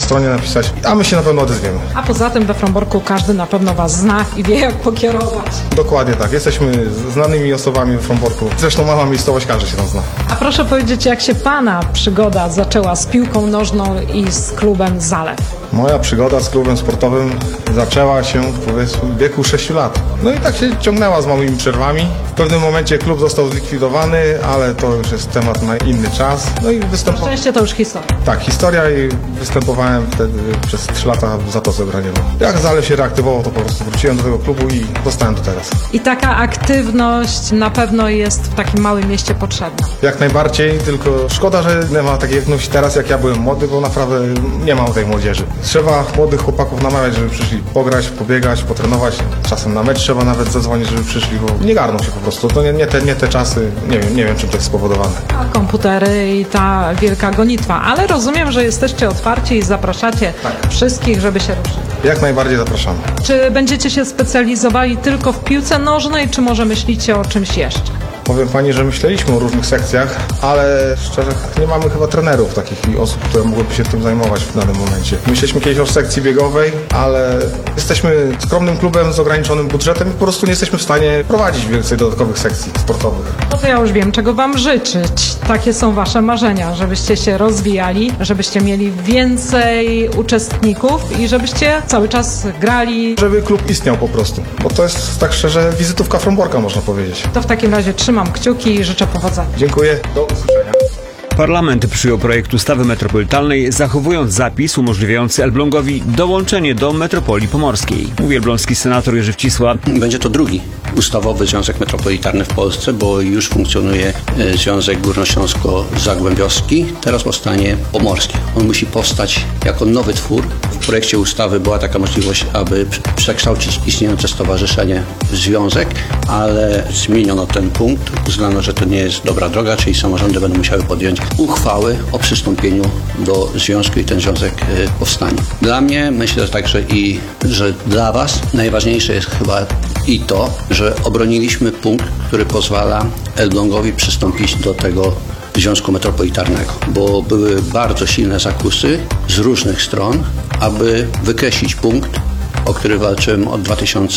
stronie napisać, a my się na pewno odezwiemy. A poza tym we Fromborku każdy na pewno was zna i wie, jak pokierować. Dokładnie tak, jesteśmy znanymi osobami w Fromborku. Zresztą mała miejscowość, każdy się tam zna. A proszę powiedzieć, jak się pana przygoda zaczęła z piłką nożną i z klubem Zalew? Moja przygoda z klubem sportowym zaczęła się, powiedzmy, w wieku 6 lat. No i tak się ciągnęła z małymi przerwami. W pewnym momencie klub został zlikwidowany, ale to już jest temat na inny czas. No i Na szczęście to już historia. Tak, historia i występowałem wtedy przez 3 lata w Zatoce Braniewo. Jak Zalew się reaktywował, to po prostu wróciłem do tego klubu i zostałem tu teraz. I taka aktywność na pewno jest w takim małym mieście potrzebna. Jak najbardziej, tylko szkoda, że nie ma takiej aktywności teraz, jak ja byłem młody, bo naprawdę nie ma tej młodzieży. Trzeba młodych chłopaków namawiać, żeby przyszli pograć, pobiegać, potrenować. Czasem na mecz trzeba nawet zadzwonić, żeby przyszli, bo nie garną się po prostu. To nie te czasy, nie wiem czym to jest spowodowane. A komputery i ta wielka gonitwa. Ale rozumiem, że jesteście otwarci i zapraszacie wszystkich, żeby się ruszyć. Jak najbardziej zapraszamy. Czy będziecie się specjalizowali tylko w piłce nożnej, czy może myślicie o czymś jeszcze? Powiem pani, że myśleliśmy o różnych sekcjach, ale szczerze nie mamy chyba trenerów takich i osób, które mogłyby się tym zajmować w danym momencie. Myśleliśmy kiedyś o sekcji biegowej, ale jesteśmy skromnym klubem z ograniczonym budżetem i po prostu nie jesteśmy w stanie prowadzić więcej dodatkowych sekcji sportowych. No to ja już wiem, czego wam życzyć. Takie są wasze marzenia, żebyście się rozwijali, żebyście mieli więcej uczestników i żebyście cały czas grali. Żeby klub istniał po prostu, bo to jest tak szczerze wizytówka Fromborka, można powiedzieć. To w takim razie trzymam kciuki i życzę powodzenia. Dziękuję, do usłyszenia. Parlament przyjął projekt ustawy metropolitalnej, zachowując zapis umożliwiający Elblągowi dołączenie do metropolii pomorskiej. Mówi elbląski senator Jerzy Wcisła. Będzie to drugi ustawowy związek metropolitarny w Polsce, bo już funkcjonuje Związek Górnośląsko-Zagłębiowski, teraz powstanie pomorski. On musi powstać jako nowy twór. W projekcie ustawy była taka możliwość, aby przekształcić istniejące stowarzyszenie w związek, ale zmieniono ten punkt. Uznano, że to nie jest dobra droga, czyli samorządy będą musiały podjąć uchwały o przystąpieniu do związku i ten związek powstanie. Dla mnie, myślę także że dla Was najważniejsze jest chyba i to, że obroniliśmy punkt, który pozwala Elblągowi przystąpić do tego Związku Metropolitarnego, bo były bardzo silne zakusy z różnych stron, aby wykreślić punkt, o który walczyłem od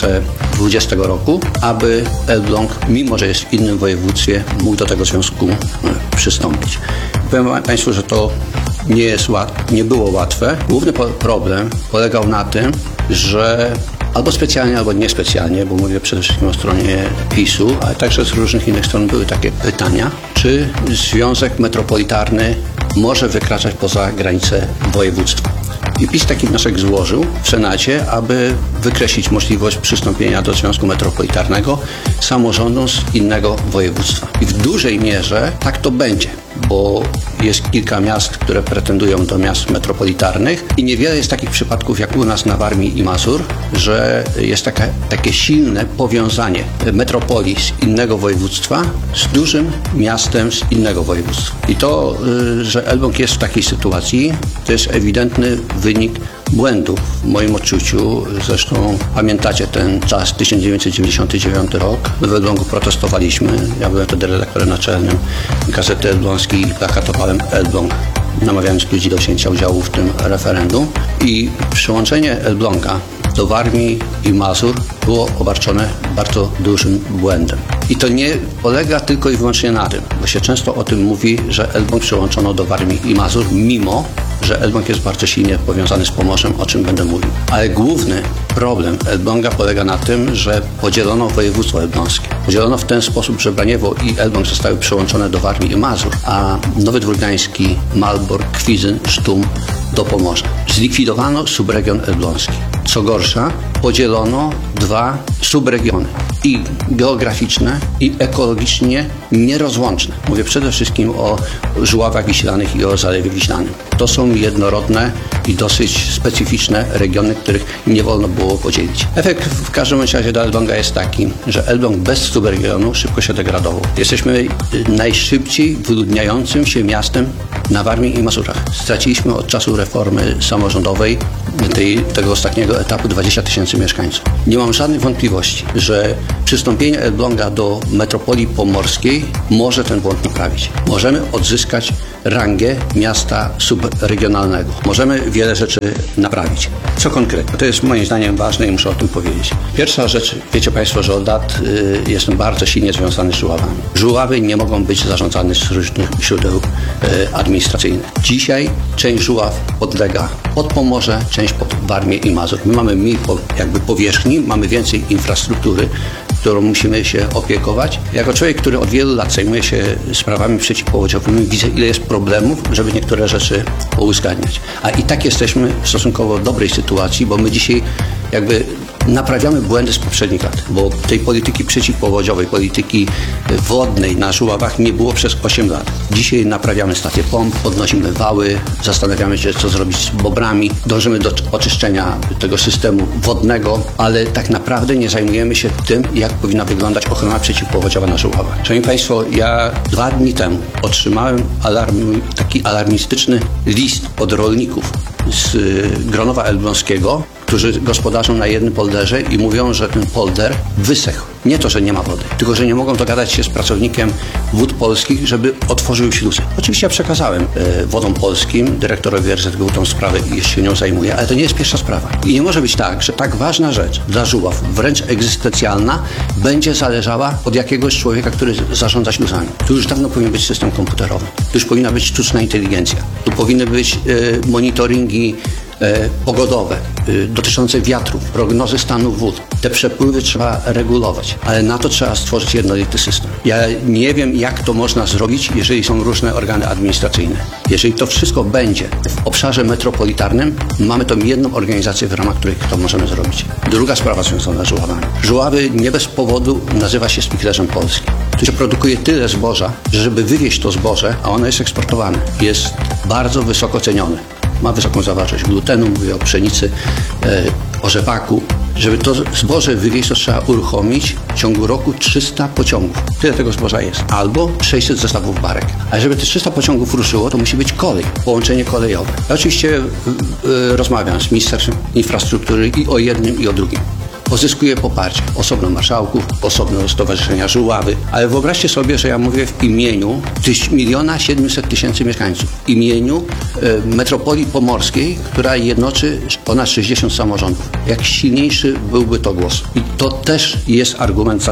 2020 roku, aby Elbląg, mimo że jest w innym województwie, mógł do tego związku przystąpić. Powiem Państwu, że to nie było łatwe. Główny problem polegał na tym, że albo specjalnie, albo niespecjalnie, bo mówię przede wszystkim o stronie PiS-u, ale także z różnych innych stron były takie pytania, czy Związek Metropolitarny może wykraczać poza granice województwa. I PiS taki wniosek złożył w Senacie, aby wykreślić możliwość przystąpienia do Związku Metropolitarnego samorządom z innego województwa. I w dużej mierze tak to będzie, bo jest kilka miast, które pretendują do miast metropolitarnych i niewiele jest takich przypadków jak u nas na Warmii i Mazur, że jest takie silne powiązanie metropolii z innego województwa z dużym miastem z innego województwa. I to, że Elbląg jest w takiej sytuacji, to jest ewidentny wynik błędów w moim odczuciu. Zresztą pamiętacie ten czas, 1999 rok. My w Elblągu protestowaliśmy. Ja byłem wtedy redaktorem naczelnym Gazety Elbląskiej i plakatowałem Elbląg, namawiając ludzi do wzięcia udziału w tym referendum. I przyłączenie Elbląga do Warmii i Mazur było obarczone bardzo dużym błędem. I to nie polega tylko i wyłącznie na tym, bo się często o tym mówi, że Elbląg przyłączono do Warmii i Mazur, mimo że Elbląg jest bardzo silnie powiązany z Pomorzem, o czym będę mówił. Ale główny problem Elbląga polega na tym, że podzielono województwo elbląskie. Podzielono w ten sposób, że Braniewo i Elbląg zostały przyłączone do Warmii i Mazur, a Nowy Dwór Gdański, Malbork, Kwidzyn, Sztum do Pomorza. Zlikwidowano subregion elbląski. Co gorsza, podzielono 2 subregiony i geograficzne, i ekologicznie nierozłączne. Mówię przede wszystkim o Żuławach Wiślanych i o Zalewie Wiślanym. To są jednorodne i dosyć specyficzne regiony, których nie wolno było podzielić. Efekt w każdym razie dla Elbląga jest taki, że Elbląg bez subregionu szybko się degradował. Jesteśmy najszybciej wyludniającym się miastem na Warmii i Mazurach. Straciliśmy od czasu reformy samorządowej tego ostatniego etapu 20 000 mieszkańców. Nie mam żadnych wątpliwości, że przystąpienie Elbląga do metropolii pomorskiej Elbląskiej może ten błąd naprawić. Możemy odzyskać rangę miasta subregionalnego. Możemy wiele rzeczy naprawić. Co konkretnie? To jest moim zdaniem ważne i muszę o tym powiedzieć. Pierwsza rzecz, wiecie Państwo, że od lat jestem bardzo silnie związany z Żuławami. Żuławy nie mogą być zarządzane z różnych źródeł administracyjnych. Dzisiaj część Żuław podlega pod Pomorze, część pod Warmię i Mazur. My mamy mniej jakby powierzchni, mamy więcej infrastruktury, którą musimy się opiekować. Jako człowiek, który od wielu lat zajmuje się sprawami przeciwpowodziowymi, widzę, ile jest problemów, żeby niektóre rzeczy pouzgadniać. A i tak jesteśmy w stosunkowo dobrej sytuacji, bo my dzisiaj jakby naprawiamy błędy z poprzednich lat, bo tej polityki przeciwpowodziowej, polityki wodnej na Żuławach nie było przez 8 lat. Dzisiaj naprawiamy stacje pomp, podnosimy wały, zastanawiamy się, co zrobić z bobrami, dążymy do oczyszczenia tego systemu wodnego, ale tak naprawdę nie zajmujemy się tym, jak powinna wyglądać ochrona przeciwpowodziowa na Żuławach. Szanowni Państwo, ja 2 dni temu otrzymałem taki alarmistyczny list od rolników z Gronowa Elbląskiego, którzy gospodarzą na jednym polderze i mówią, że ten polder wysechł. Nie to, że nie ma wody, tylko że nie mogą dogadać się z pracownikiem Wód Polskich, żeby otworzył śluzy. Oczywiście ja przekazałem Wodom Polskim, dyrektorowi RZGU tą sprawę i się nią zajmuje, ale to nie jest pierwsza sprawa. I nie może być tak, że tak ważna rzecz dla Żuław, wręcz egzystencjalna, będzie zależała od jakiegoś człowieka, który zarządza śluzami. Tu już dawno powinien być system komputerowy. Tu już powinna być sztuczna inteligencja. Tu powinny być monitoringi pogodowe, dotyczące wiatrów, prognozy stanu wód. Te przepływy trzeba regulować, ale na to trzeba stworzyć jednolity system. Ja nie wiem, jak to można zrobić, jeżeli są różne organy administracyjne. Jeżeli to wszystko będzie w obszarze metropolitarnym, mamy tą jedną organizację, w ramach której to możemy zrobić. Druga sprawa związana z Żuławami. Żuławy nie bez powodu nazywa się spichlerzem Polski. Tu się produkuje tyle zboża, że żeby wywieźć to zboże, a ono jest eksportowane, jest bardzo wysoko cenione. Ma wysoką zawartość glutenu, mówię o pszenicy, o rzepaku. Żeby to zboże wywieźć, to trzeba uruchomić w ciągu roku 300 pociągów. Tyle tego zboża jest. Albo 600 zestawów barek. A żeby te 300 pociągów ruszyło, to musi być kolej, połączenie kolejowe. Ja oczywiście rozmawiam z Ministerstwem Infrastruktury i o jednym, i o drugim. Pozyskuje poparcie osobno marszałków, osobno Stowarzyszenia Żuławy, ale wyobraźcie sobie, że ja mówię w imieniu 1 700 000 mieszkańców, w imieniu metropolii pomorskiej, która jednoczy ponad 60 samorządów. Jak silniejszy byłby to głos. I to też jest argument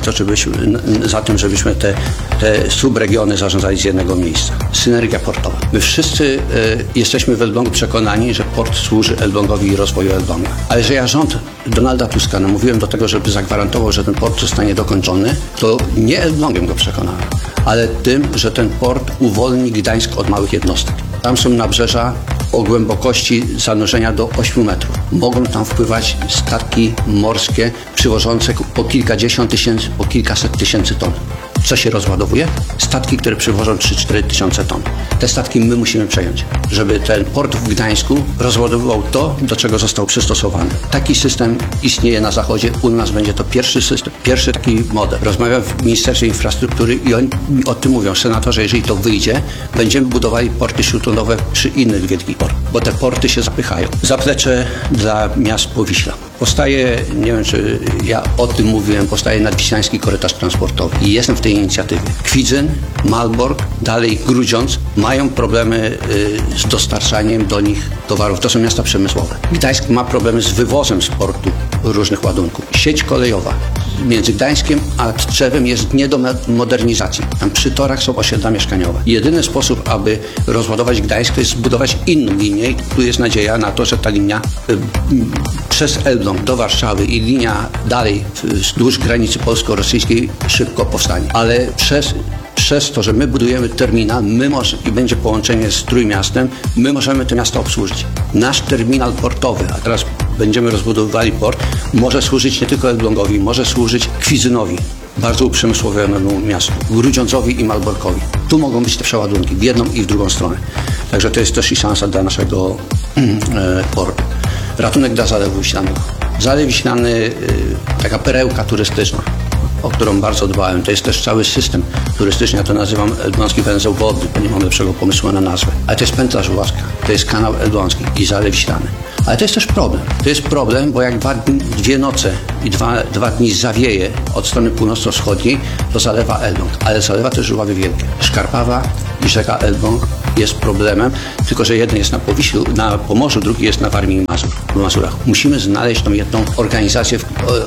za tym, żebyśmy te subregiony zarządzali z jednego miejsca. Synergia portowa. My wszyscy jesteśmy w Elblągu przekonani, że port służy Elblągowi i rozwoju Elbląga. Ale że ja rząd Donalda Tuska namówiłem do tego, żeby zagwarantował, że ten port zostanie dokończony, to nie Elblągiem go przekonałem, ale tym, że ten port uwolni Gdańsk od małych jednostek. Tam są nabrzeża o głębokości zanurzenia do 8 metrów. Mogą tam wpływać statki morskie przywożące po kilkadziesiąt tysięcy, po kilkaset tysięcy ton. Co się rozładowuje? Statki, które przywożą 3-4 tysiące ton. Te statki my musimy przejąć, żeby ten port w Gdańsku rozładowywał to, do czego został przystosowany. Taki system istnieje na zachodzie. U nas będzie to pierwszy system, pierwszy taki model. Rozmawiam w Ministerstwie Infrastruktury i oni o tym mówią. Senatorze, jeżeli to wyjdzie, będziemy budowali porty śródlądowe przy innych wielkich portach, bo te porty się zapychają. Zaplecze dla miast Powiśla. Powstaje, nie wiem, czy ja o tym mówiłem, powstaje nadwiślański korytarz transportowy i jestem w tej inicjatywie. Kwidzyn, Malbork, dalej Grudziądz mają problemy z dostarczaniem do nich towarów. To są miasta przemysłowe. Gdańsk ma problemy z wywozem z portu różnych ładunków. Sieć kolejowa między Gdańskiem a Tczewem jest nie do modernizacji. Tam przy torach są osiedla mieszkaniowe. Jedyny sposób, aby rozładować Gdańsk, to jest zbudować inną linię. Tu jest nadzieja na to, że ta linia przez Elbląg do Warszawy i linia dalej wzdłuż granicy polsko-rosyjskiej szybko powstanie. Ale przez to, że my budujemy terminal, i będzie połączenie z Trójmiastem, my możemy te miasta obsłużyć. Nasz terminal portowy, a teraz będziemy rozbudowywali port, może służyć nie tylko Elblągowi, może służyć Kwidzynowi, bardzo uprzemysłowionemu miastu, Grudziądzowi i Malborkowi. Tu mogą być te przeładunki w jedną i w drugą stronę. Także to jest też i szansa dla naszego portu. Ratunek dla Zalewu Wiślanego. Zalew Wiślany, taka perełka turystyczna, o którą bardzo dbałem. To jest też cały system turystyczny, ja to nazywam Elbląski Węzeł Wodny, bo nie mam lepszego pomysłu na nazwę. Ale to jest pętla żuławska, to jest kanał elbląski i Zalew Wiślany. Ale to jest też problem. To jest problem, bo jak dwie noce i dwa dni zawieje od strony północno-wschodniej, to zalewa Elbląg. Ale zalewa też Żuławy Wielkie. Szkarpawa i rzeka Elbląg jest problemem, tylko że jeden jest na Powiślu, na Pomorzu, drugi jest na Warmii i Mazurach. Musimy znaleźć tą jedną organizację,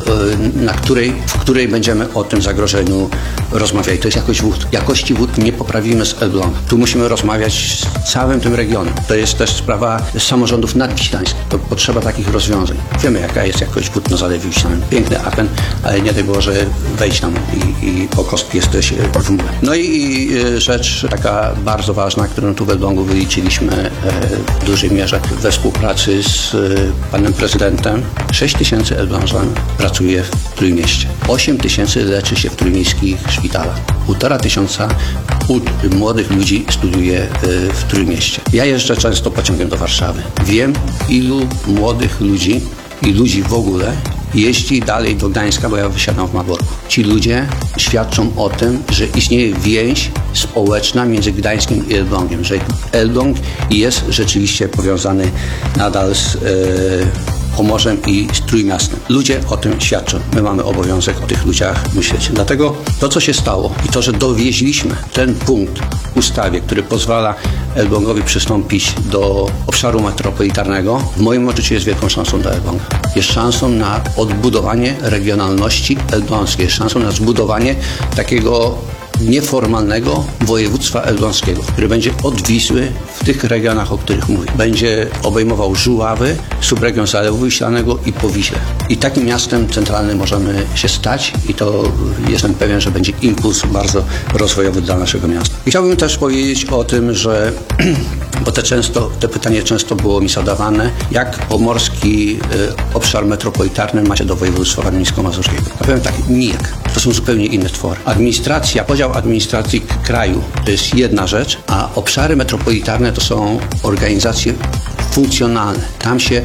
w której będziemy o tym zagrożeniu rozmawiali. To jest jakość wód. Jakości wód nie poprawimy z Elbląga. Tu musimy rozmawiać z całym tym regionem. To jest też sprawa samorządów nadwiślańskich. To potrzeba takich rozwiązań. Wiemy, jaka jest jakość wód na Zalewie Wiślanym. Piękny apen, ale nie daj Boże wejść tam i po kostki jesteś w mule. No i rzecz taka bardzo ważna, którą tu w Elblągu wyliczyliśmy w dużej mierze we współpracy z panem prezydentem. 6 000 Elblążan pracuje w Trójmieście. 8 000 leczy się w trójmiejskich szpitalach. 1500 młodych ludzi studiuje w Trójmieście. Ja jeżdżę często pociągiem do Warszawy. Wiem, ilu młodych ludzi i ludzi w ogóle jeździ dalej do Gdańska, bo ja wysiadam w Malborku. Ci ludzie świadczą o tym, że istnieje więź społeczna między Gdańskiem i Elblągiem, że Elbląg jest rzeczywiście powiązany nadal z Pomorzem i z Trójmiastem. Ludzie o tym świadczą. My mamy obowiązek o tych ludziach myśleć. Dlatego to, co się stało i to, że dowieźliśmy ten punkt w ustawie, który pozwala Elblągowi przystąpić do obszaru metropolitarnego, w moim odczuciu jest wielką szansą dla Elbląga. Jest szansą na odbudowanie regionalności elbląskiej, jest szansą na zbudowanie takiego nieformalnego województwa elbląskiego, który będzie od Wisły w tych regionach, o których mówię. Będzie obejmował Żuławy, subregion Zalewu Wiślanego i Powiśle. I takim miastem centralnym możemy się stać i to jestem pewien, że będzie impuls bardzo rozwojowy dla naszego miasta. I chciałbym też powiedzieć o tym, że bo te pytanie często było mi zadawane, jak pomorski obszar metropolitarny ma się do województwa warmińsko-mazurskiego. Ja powiem tak, nijak. To są zupełnie inne twory. Podział administracji kraju to jest jedna rzecz, a obszary metropolitarne to są organizacje funkcjonalne. Tam się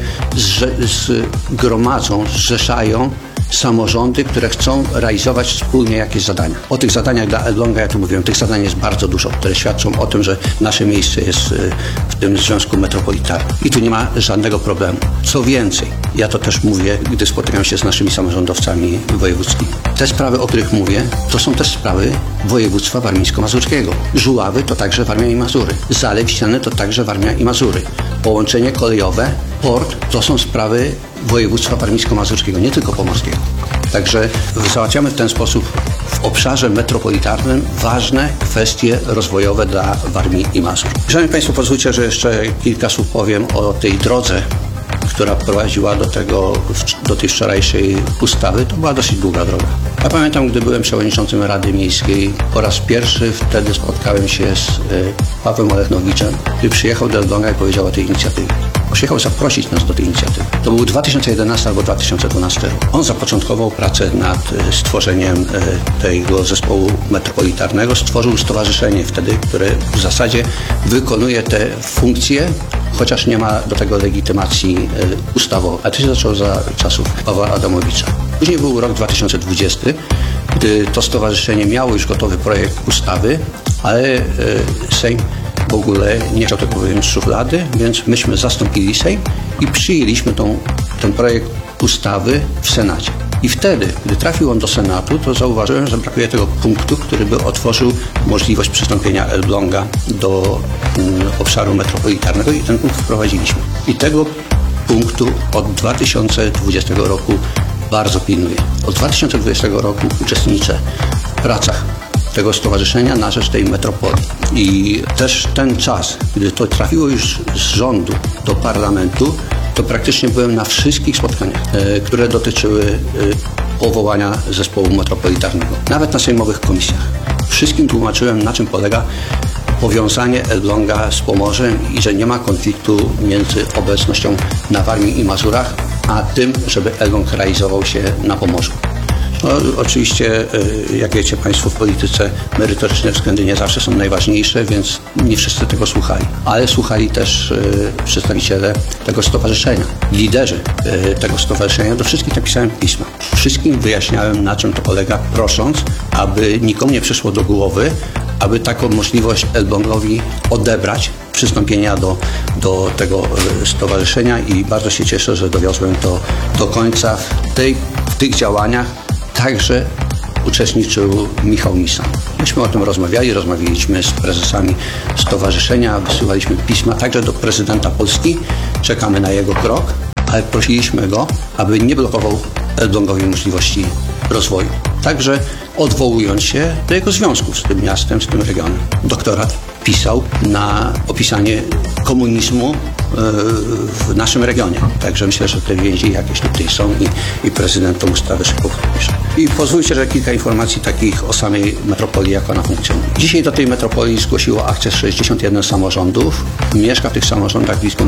zgromadzą, zrzeszają samorządy, które chcą realizować wspólnie jakieś zadania. O tych zadaniach dla Elbląga, ja tu mówiłem, tych zadań jest bardzo dużo, które świadczą o tym, że nasze miejsce jest w tym związku metropolitarnym. I tu nie ma żadnego problemu. Co więcej, ja to też mówię, gdy spotykam się z naszymi samorządowcami wojewódzkimi. Te sprawy, o których mówię, to są też sprawy województwa warmińsko-mazurskiego. Żuławy to także Warmia i Mazury. Zalew Wiślany to także Warmia i Mazury. Połączenie kolejowe, port to są sprawy województwa warmińsko-mazurskiego, nie tylko pomorskiego. Także załatwiamy w ten sposób w obszarze metropolitarnym ważne kwestie rozwojowe dla Warmii i Mazur. Szanowni Państwo, pozwólcie, że jeszcze kilka słów powiem o tej drodze, która prowadziła do tej wczorajszej ustawy. To była dosyć długa droga. Ja pamiętam, gdy byłem przewodniczącym Rady Miejskiej, po raz pierwszy wtedy spotkałem się z Pawłem Olechnowiczem, który przyjechał do Elbląga i powiedział o tej inicjatywie. Przyjechał zaprosić nas do tej inicjatywy. To był 2011 albo 2012 rok. On zapoczątkował pracę nad stworzeniem tego zespołu metropolitarnego. Stworzył stowarzyszenie wtedy, które w zasadzie wykonuje te funkcje, chociaż nie ma do tego legitymacji ustawowej. A to się zaczęło za czasów Pawła Adamowicza. Później był rok 2020, gdy to stowarzyszenie miało już gotowy projekt ustawy, ale Sejm w ogóle nie chciał tego wyjąć z szuflady, więc myśmy zastąpili Sejm i przyjęliśmy ten projekt ustawy w Senacie. I wtedy, gdy trafił on do Senatu, to zauważyłem, że brakuje tego punktu, który by otworzył możliwość przystąpienia Elbląga do obszaru metropolitarnego i ten punkt wprowadziliśmy. I tego punktu od 2020 roku bardzo pilnuję. Od 2020 roku uczestniczę w pracach tego stowarzyszenia na rzecz tej metropolii. I też ten czas, gdy to trafiło już z rządu do parlamentu, to praktycznie byłem na wszystkich spotkaniach, które dotyczyły powołania zespołu metropolitarnego. Nawet na sejmowych komisjach. Wszystkim tłumaczyłem, na czym polega powiązanie Elbląga z Pomorzem i że nie ma konfliktu między obecnością na Warmii i Mazurach, a tym, żeby Elbląg realizował się na Pomorzu. No, oczywiście, jak wiecie Państwo, w polityce merytoryczne względy nie zawsze są najważniejsze, więc nie wszyscy tego słuchali. Ale słuchali też przedstawiciele tego stowarzyszenia, liderzy tego stowarzyszenia. Do wszystkich napisałem pisma. Wszystkim wyjaśniałem, na czym to polega, prosząc, aby nikomu nie przyszło do głowy, aby taką możliwość Elblągowi odebrać, przystąpienia do tego stowarzyszenia i bardzo się cieszę, że dowiozłem to do końca. W tych działaniach także uczestniczył Michał Misan. Myśmy o tym rozmawialiśmy z prezesami stowarzyszenia, wysyłaliśmy pisma także do prezydenta Polski. Czekamy na jego krok, ale prosiliśmy go, aby nie blokował Elblągowi możliwości rozwoju. Także odwołując się do jego związków z tym miastem, z tym regionem. Doktorat pisał na opisanie komunizmu w naszym regionie. Także myślę, że te więzi jakieś tutaj są i prezydent tą ustawę szybko podpisze. I pozwólcie, że kilka informacji takich o samej metropolii, jak ona funkcjonuje. Dzisiaj do tej metropolii zgłosiło akces 61 samorządów. Mieszka w tych samorządach blisko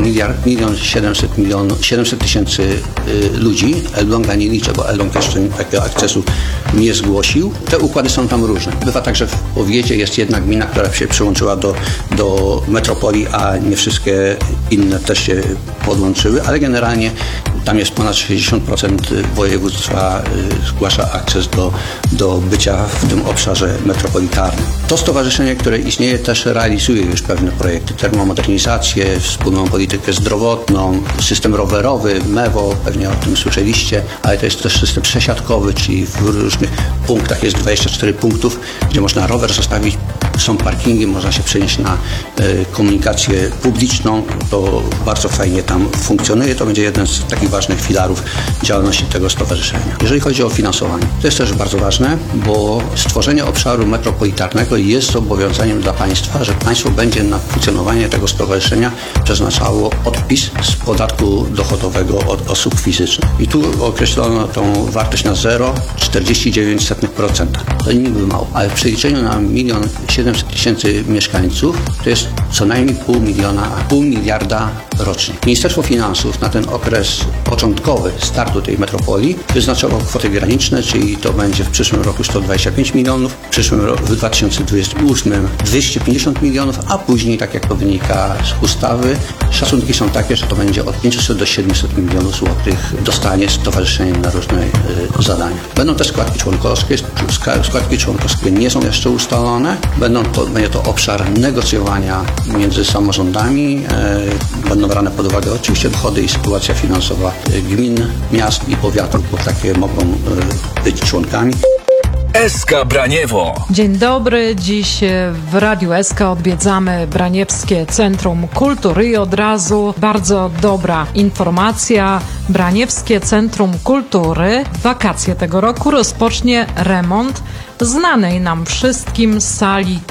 1,7 tysięcy ludzi. Elbląga nie liczę, bo Elbląg jeszcze takiego akcesu nie zgłosił. Te układy są tam różne. Bywa tak, że w powiecie jest jedna gmina, która się przyłączyła do metropolii, a nie wszystkie inne też się podłączyły, ale generalnie tam jest ponad 60% województwa zgłasza akces do bycia w tym obszarze metropolitarnym. To stowarzyszenie, które istnieje, też realizuje już pewne projekty, termomodernizację, wspólną politykę zdrowotną, system rowerowy, MEWO, pewnie o tym słyszeliście, ale to jest też system przesiadkowy, czyli w różnych punktach jest 24 punktów, gdzie można rower zostawić, są parkingi, można się przenieść na komunikację publiczną, to bardzo fajnie tam funkcjonuje, to będzie jeden z takich ważnych filarów działalności tego stowarzyszenia. Jeżeli chodzi o finansowanie, to jest też bardzo ważne, bo stworzenie obszaru metropolitarnego jest zobowiązaniem dla państwa, że państwo będzie na funkcjonowanie tego stowarzyszenia przeznaczało odpis z podatku dochodowego od osób fizycznych. I tu określono tą wartość na 0,49%. To niby mało, ale w przeliczeniu na 1,7 000 mieszkańców to jest co najmniej pół miliarda rocznie. Ministerstwo Finansów na ten okres początkowy startu tej metropolii wyznaczało kwoty graniczne, czyli to będzie w przyszłym roku 125 milionów, w 2028 250 milionów, a później, tak jak to wynika z ustawy, szacunki są takie, że to będzie od 500 do 700 milionów złotych dostanie stowarzyszenie na różne zadania. Będą też składki członkowskie. Składki członkowskie nie są jeszcze ustalone. Będzie to obszar negocjowania między samorządami. Będą brane pod uwagę oczywiście dochody i sytuacja finansowa gmin, miast i powiatów, bo takie mogą być członkami. SK Braniewo. Dzień dobry. Dziś w Radiu SK odwiedzamy Braniewskie Centrum Kultury i od razu bardzo dobra informacja. Braniewskie Centrum Kultury w wakacje tego roku rozpocznie remont znanej nam wszystkim sali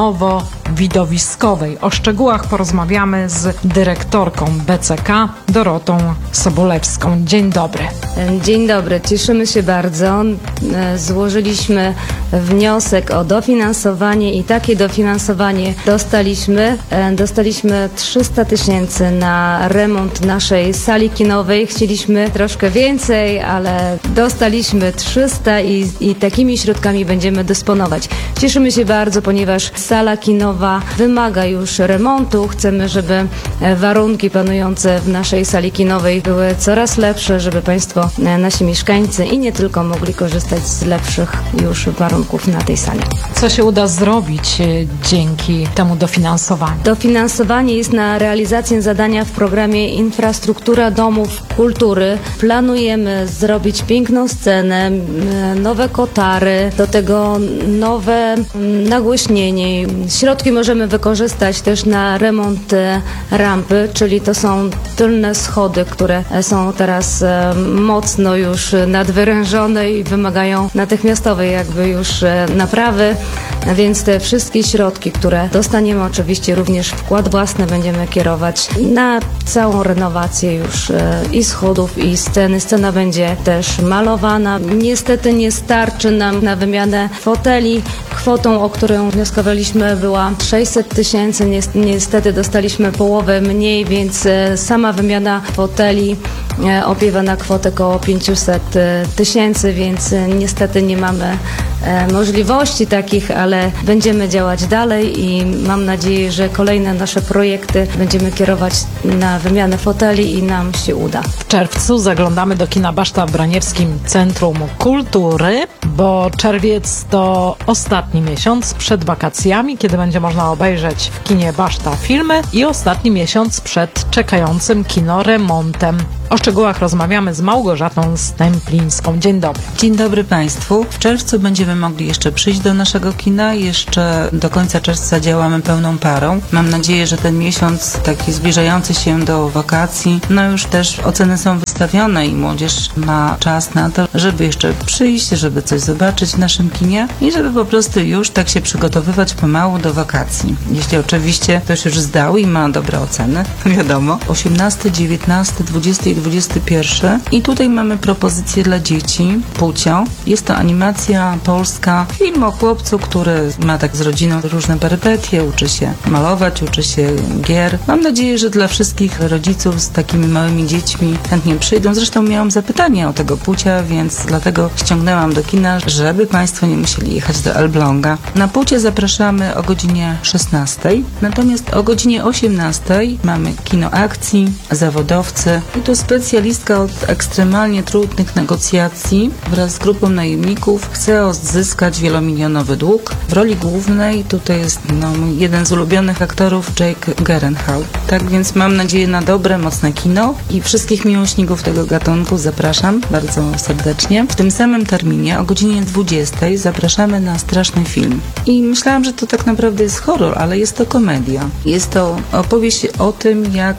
kinowo-widowiskowej. O szczegółach porozmawiamy z dyrektorką BCK Dorotą Sobolewską. Dzień dobry. Dzień dobry, cieszymy się bardzo. Złożyliśmy wniosek o dofinansowanie i takie dofinansowanie dostaliśmy. Dostaliśmy 300 000 na remont naszej sali kinowej. Chcieliśmy troszkę więcej, ale dostaliśmy 300 i takimi środkami będziemy dysponować. Cieszymy się bardzo, ponieważ sala kinowa wymaga już remontu. Chcemy, żeby warunki panujące w naszej sali kinowej były coraz lepsze, żeby Państwo, nasi mieszkańcy i nie tylko mogli korzystać z lepszych już warunków na tej sali. Co się uda zrobić dzięki temu dofinansowaniu? Dofinansowanie jest na realizację zadania w programie Infrastruktura Domów Kultury. Planujemy zrobić piękną scenę, nowe kotary, do tego nowe nagłośnienie. Środki możemy wykorzystać też na remont rampy, czyli to są tylne schody, które są teraz mocno już nadwyrężone i wymagają natychmiastowej jakby już naprawy, więc te wszystkie środki, które dostaniemy, oczywiście również wkład własny będziemy kierować na całą renowację już i schodów, i sceny. Scena będzie też malowana. Niestety nie starczy nam na wymianę foteli. Kwotą, o którą wnioskowaliśmy, była 600 000. Niestety dostaliśmy połowę mniej, więc sama wymiana foteli opiewa na kwotę około 500 000, więc niestety nie mamy możliwości takich, ale będziemy działać dalej i mam nadzieję, że kolejne nasze projekty będziemy kierować na wymianę foteli i nam się uda. W czerwcu zaglądamy do kina Baszta w Braniewskim Centrum Kultury, bo czerwiec to ostatni miesiąc przed wakacjami, kiedy będzie można obejrzeć w kinie Baszta filmy i ostatni miesiąc przed czekającym kinoremontem. O szczegółach rozmawiamy z Małgorzatą Stęplińską. Dzień dobry. Dzień dobry Państwu. W czerwcu będziemy mogli jeszcze przyjść do naszego kina. Jeszcze do końca czerwca działamy pełną parą. Mam nadzieję, że ten miesiąc taki zbliżający się do wakacji, już też oceny są wystawione i młodzież ma czas na to, żeby jeszcze przyjść, żeby coś zobaczyć w naszym kinie i żeby po prostu już tak się przygotowywać pomału do wakacji. Jeśli oczywiście ktoś już zdał i ma dobre oceny, wiadomo. 18, 19, 20 i 21. I tutaj mamy propozycje dla dzieci, Pucio. Jest to animacja polska, film o chłopcu, który ma tak z rodziną różne perypetie, uczy się malować, uczy się gier. Mam nadzieję, że dla wszystkich rodziców z takimi małymi dziećmi chętnie przyjdą. Zresztą miałam zapytanie o tego Pucia, więc dlatego ściągnęłam do kina, żeby Państwo nie musieli jechać do Elbląga. Na Pucie zapraszamy o godzinie 16, natomiast o godzinie 18 mamy kino akcji, zawodowcy i tu specjalistka od ekstremalnie trudnych negocjacji wraz z grupą najemników chce odzyskać wielomilionowy dług. W roli głównej tutaj jest mój jeden z ulubionych aktorów, Jake Gyllenhaal. Tak więc mam nadzieję na dobre, mocne kino i wszystkich miłośników tego gatunku zapraszam bardzo serdecznie. W tym samym terminie o godzinie 20 zapraszamy na straszny film. I myślałam, że to tak naprawdę jest horror, ale jest to komedia. Jest to opowieść o tym, jak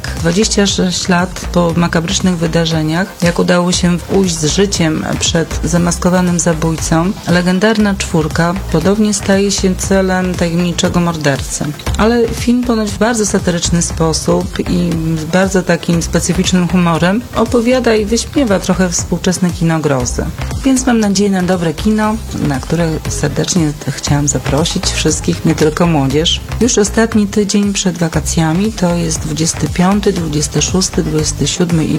26 lat po makabrycznych wydarzeniach, jak udało się ujść z życiem przed zamaskowanym zabójcą, legendarna czwórka podobnie staje się celem tajemniczego mordercy. Ale film ponoć w bardzo satyryczny sposób i z bardzo takim specyficznym humorem opowiada i wyśmiewa trochę współczesne kino grozy. Więc mam nadzieję na dobre kino, na które serdecznie chciałam zaprosić wszystkich, nie tylko młodzież. Już ostatni tydzień przed wakacjami to jest 25, 26, 27 i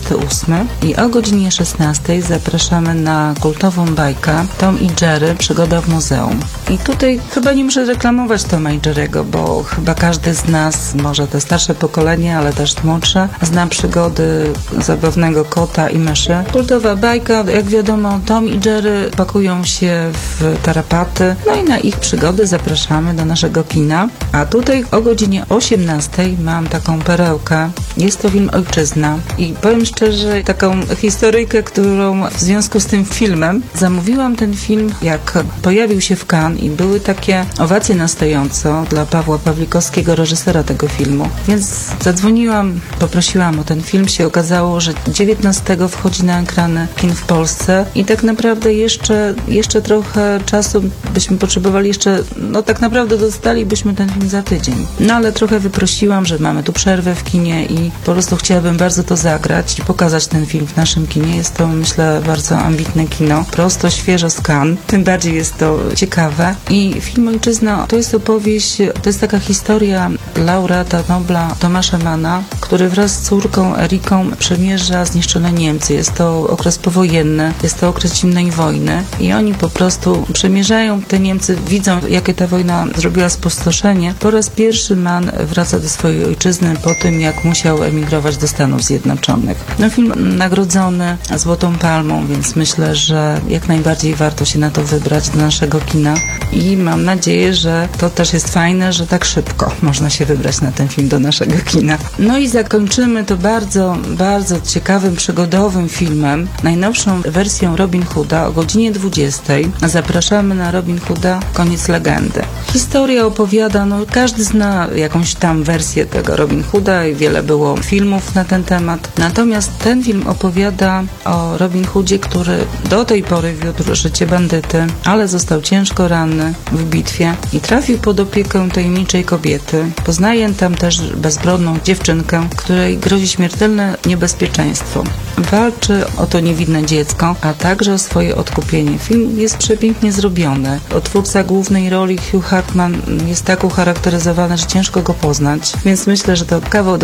28 i o godzinie 16 zapraszamy na kultową bajkę Tom i Jerry, przygoda w muzeum. I tutaj chyba nie muszę reklamować Toma i Jerry'ego, bo chyba każdy z nas, może te starsze pokolenie, ale też młodsze, zna przygody zabawnego kota i myszy. Kultowa bajka, jak wiadomo, Tom i Jerry pakują się w tarapaty, i na ich przygody zapraszamy do naszego kina. A tutaj o godzinie 18 mam taką perełkę. Jest to film Ojczyzna i powiem szczerze, taką historyjkę, którą w związku z tym filmem zamówiłam ten film, jak pojawił się w Cannes i były takie owacje na stojąco dla Pawła Pawlikowskiego, reżysera tego filmu. Więc zadzwoniłam, poprosiłam o ten film. Się okazało, że 19 wchodzi na ekrany kin w Polsce i tak naprawdę jeszcze trochę czasu byśmy potrzebowali, tak naprawdę dostalibyśmy ten film za tydzień. Ale trochę wyprosiłam, że mamy tu przerwę w kinie i po prostu chciałabym bardzo to zagrać i pokazać ten film w naszym kinie. Jest to, myślę, bardzo ambitne kino. Prosto, świeżo z Cannes. Tym bardziej jest to ciekawe. I film Ojczyzna to jest opowieść, to jest taka historia laureata Nobla Tomasza Manna, który wraz z córką Eriką przemierza zniszczone Niemcy. Jest to okres powojenny, jest to okres zimnej wojny i oni po prostu przemierzają te Niemcy, widzą, jakie ta wojna zrobiła spustoszenie. Po raz pierwszy Mann wraca do swojej ojczyzny po tym, jak musiał emigrować do Stanów Zjednoczonych. Film nagrodzony Złotą Palmą, więc myślę, że jak najbardziej warto się na to wybrać do naszego kina i mam nadzieję, że to też jest fajne, że tak szybko można się wybrać na ten film do naszego kina. I zakończymy to bardzo, bardzo ciekawym, przygodowym filmem, najnowszą wersją Robin Hooda o godzinie 20. Zapraszamy na Robin Hooda Koniec legendy. Historia opowiada, każdy zna jakąś tam wersję tego Robin Hooda i wiele było filmów na ten temat. Natomiast ten film opowiada o Robin Hoodzie, który do tej pory wiódł życie bandyty, ale został ciężko ranny w bitwie i trafił pod opiekę tajemniczej kobiety. Poznaje tam też bezbronną dziewczynkę, której grozi śmiertelne niebezpieczeństwo. Walczy o to niewinne dziecko, a także o swoje odkupienie. Film jest przepięknie zrobiony. Twórca głównej roli Hugh Jackman jest tak ucharakteryzowany, że ciężko go poznać, więc myślę, że to kawał dobrego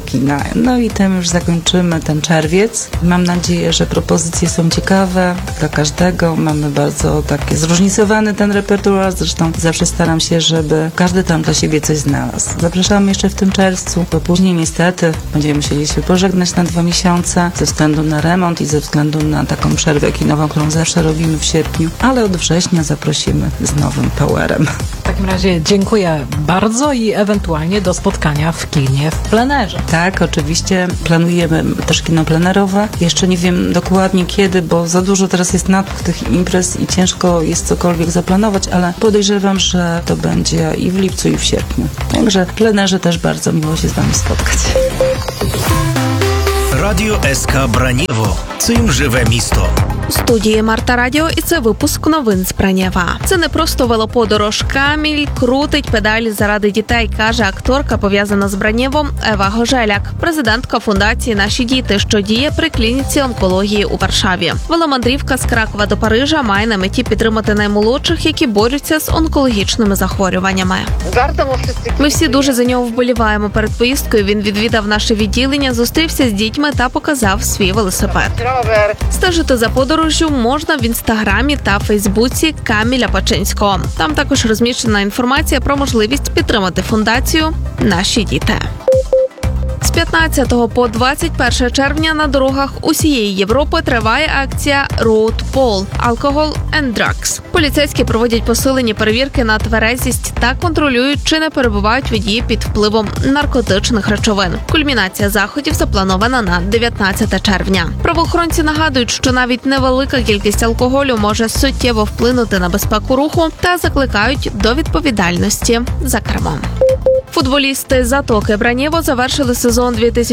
kina. No i tym już zakończymy ten czerwiec. Mam nadzieję, że propozycje są ciekawe dla każdego. Mamy bardzo taki zróżnicowany ten repertuar, zresztą zawsze staram się, żeby każdy tam dla siebie coś znalazł. Zapraszamy jeszcze w tym czerwcu, bo później niestety będziemy musieli się pożegnać na 2 miesiące ze względu na remont i ze względu na taką przerwę kinową, którą zawsze robimy w sierpniu, ale od września zaprosimy z nowym powerem. W takim razie dziękuję bardzo i ewentualnie do spotkania w kinie w plenerze. Tak, oczywiście planujemy też kino plenerowe. Jeszcze nie wiem dokładnie kiedy, bo za dużo teraz jest natłok tych imprez i ciężko jest cokolwiek zaplanować, ale podejrzewam, że to będzie i w lipcu, i w sierpniu. Także w plenerze też bardzo miło się z Wami spotkać. Радіо СК Бранєво. Цим живе місто. У студії Марта Радіо, і це випуск новин з Бранєва. Це не просто велоподорож. Каміль крутить педалі заради дітей, каже акторка, пов'язана з Бранєвом Ева Гожеляк, президентка фундації «Наші діти», що діє при клініці онкології у Варшаві. Веломандрівка з Кракова до Парижа має на меті підтримати наймолодших, які борються з онкологічними захворюваннями. Ми всі дуже за нього вболіваємо. Перед поїздкою він відвідав наше відділення, зустрівся з дітьми та показав свій велосипед. Стежити за подорожжю можна в інстаграмі та фейсбуці Каміля Пачинського. Там також розміщена інформація про можливість підтримати фундацію «Наші діти». З 15 по 21 червня на дорогах усієї Європи триває акція Road Poll – Alcohol and Drugs. Поліцейські проводять посилені перевірки на тверезість та контролюють, чи не перебувають водії під впливом наркотичних речовин. Кульмінація заходів запланована на 19 червня. Правоохоронці нагадують, що навіть невелика кількість алкоголю може суттєво вплинути на безпеку руху та закликають до відповідальності за кермом. Футболісти «Затоки Бранєво» завершили сезон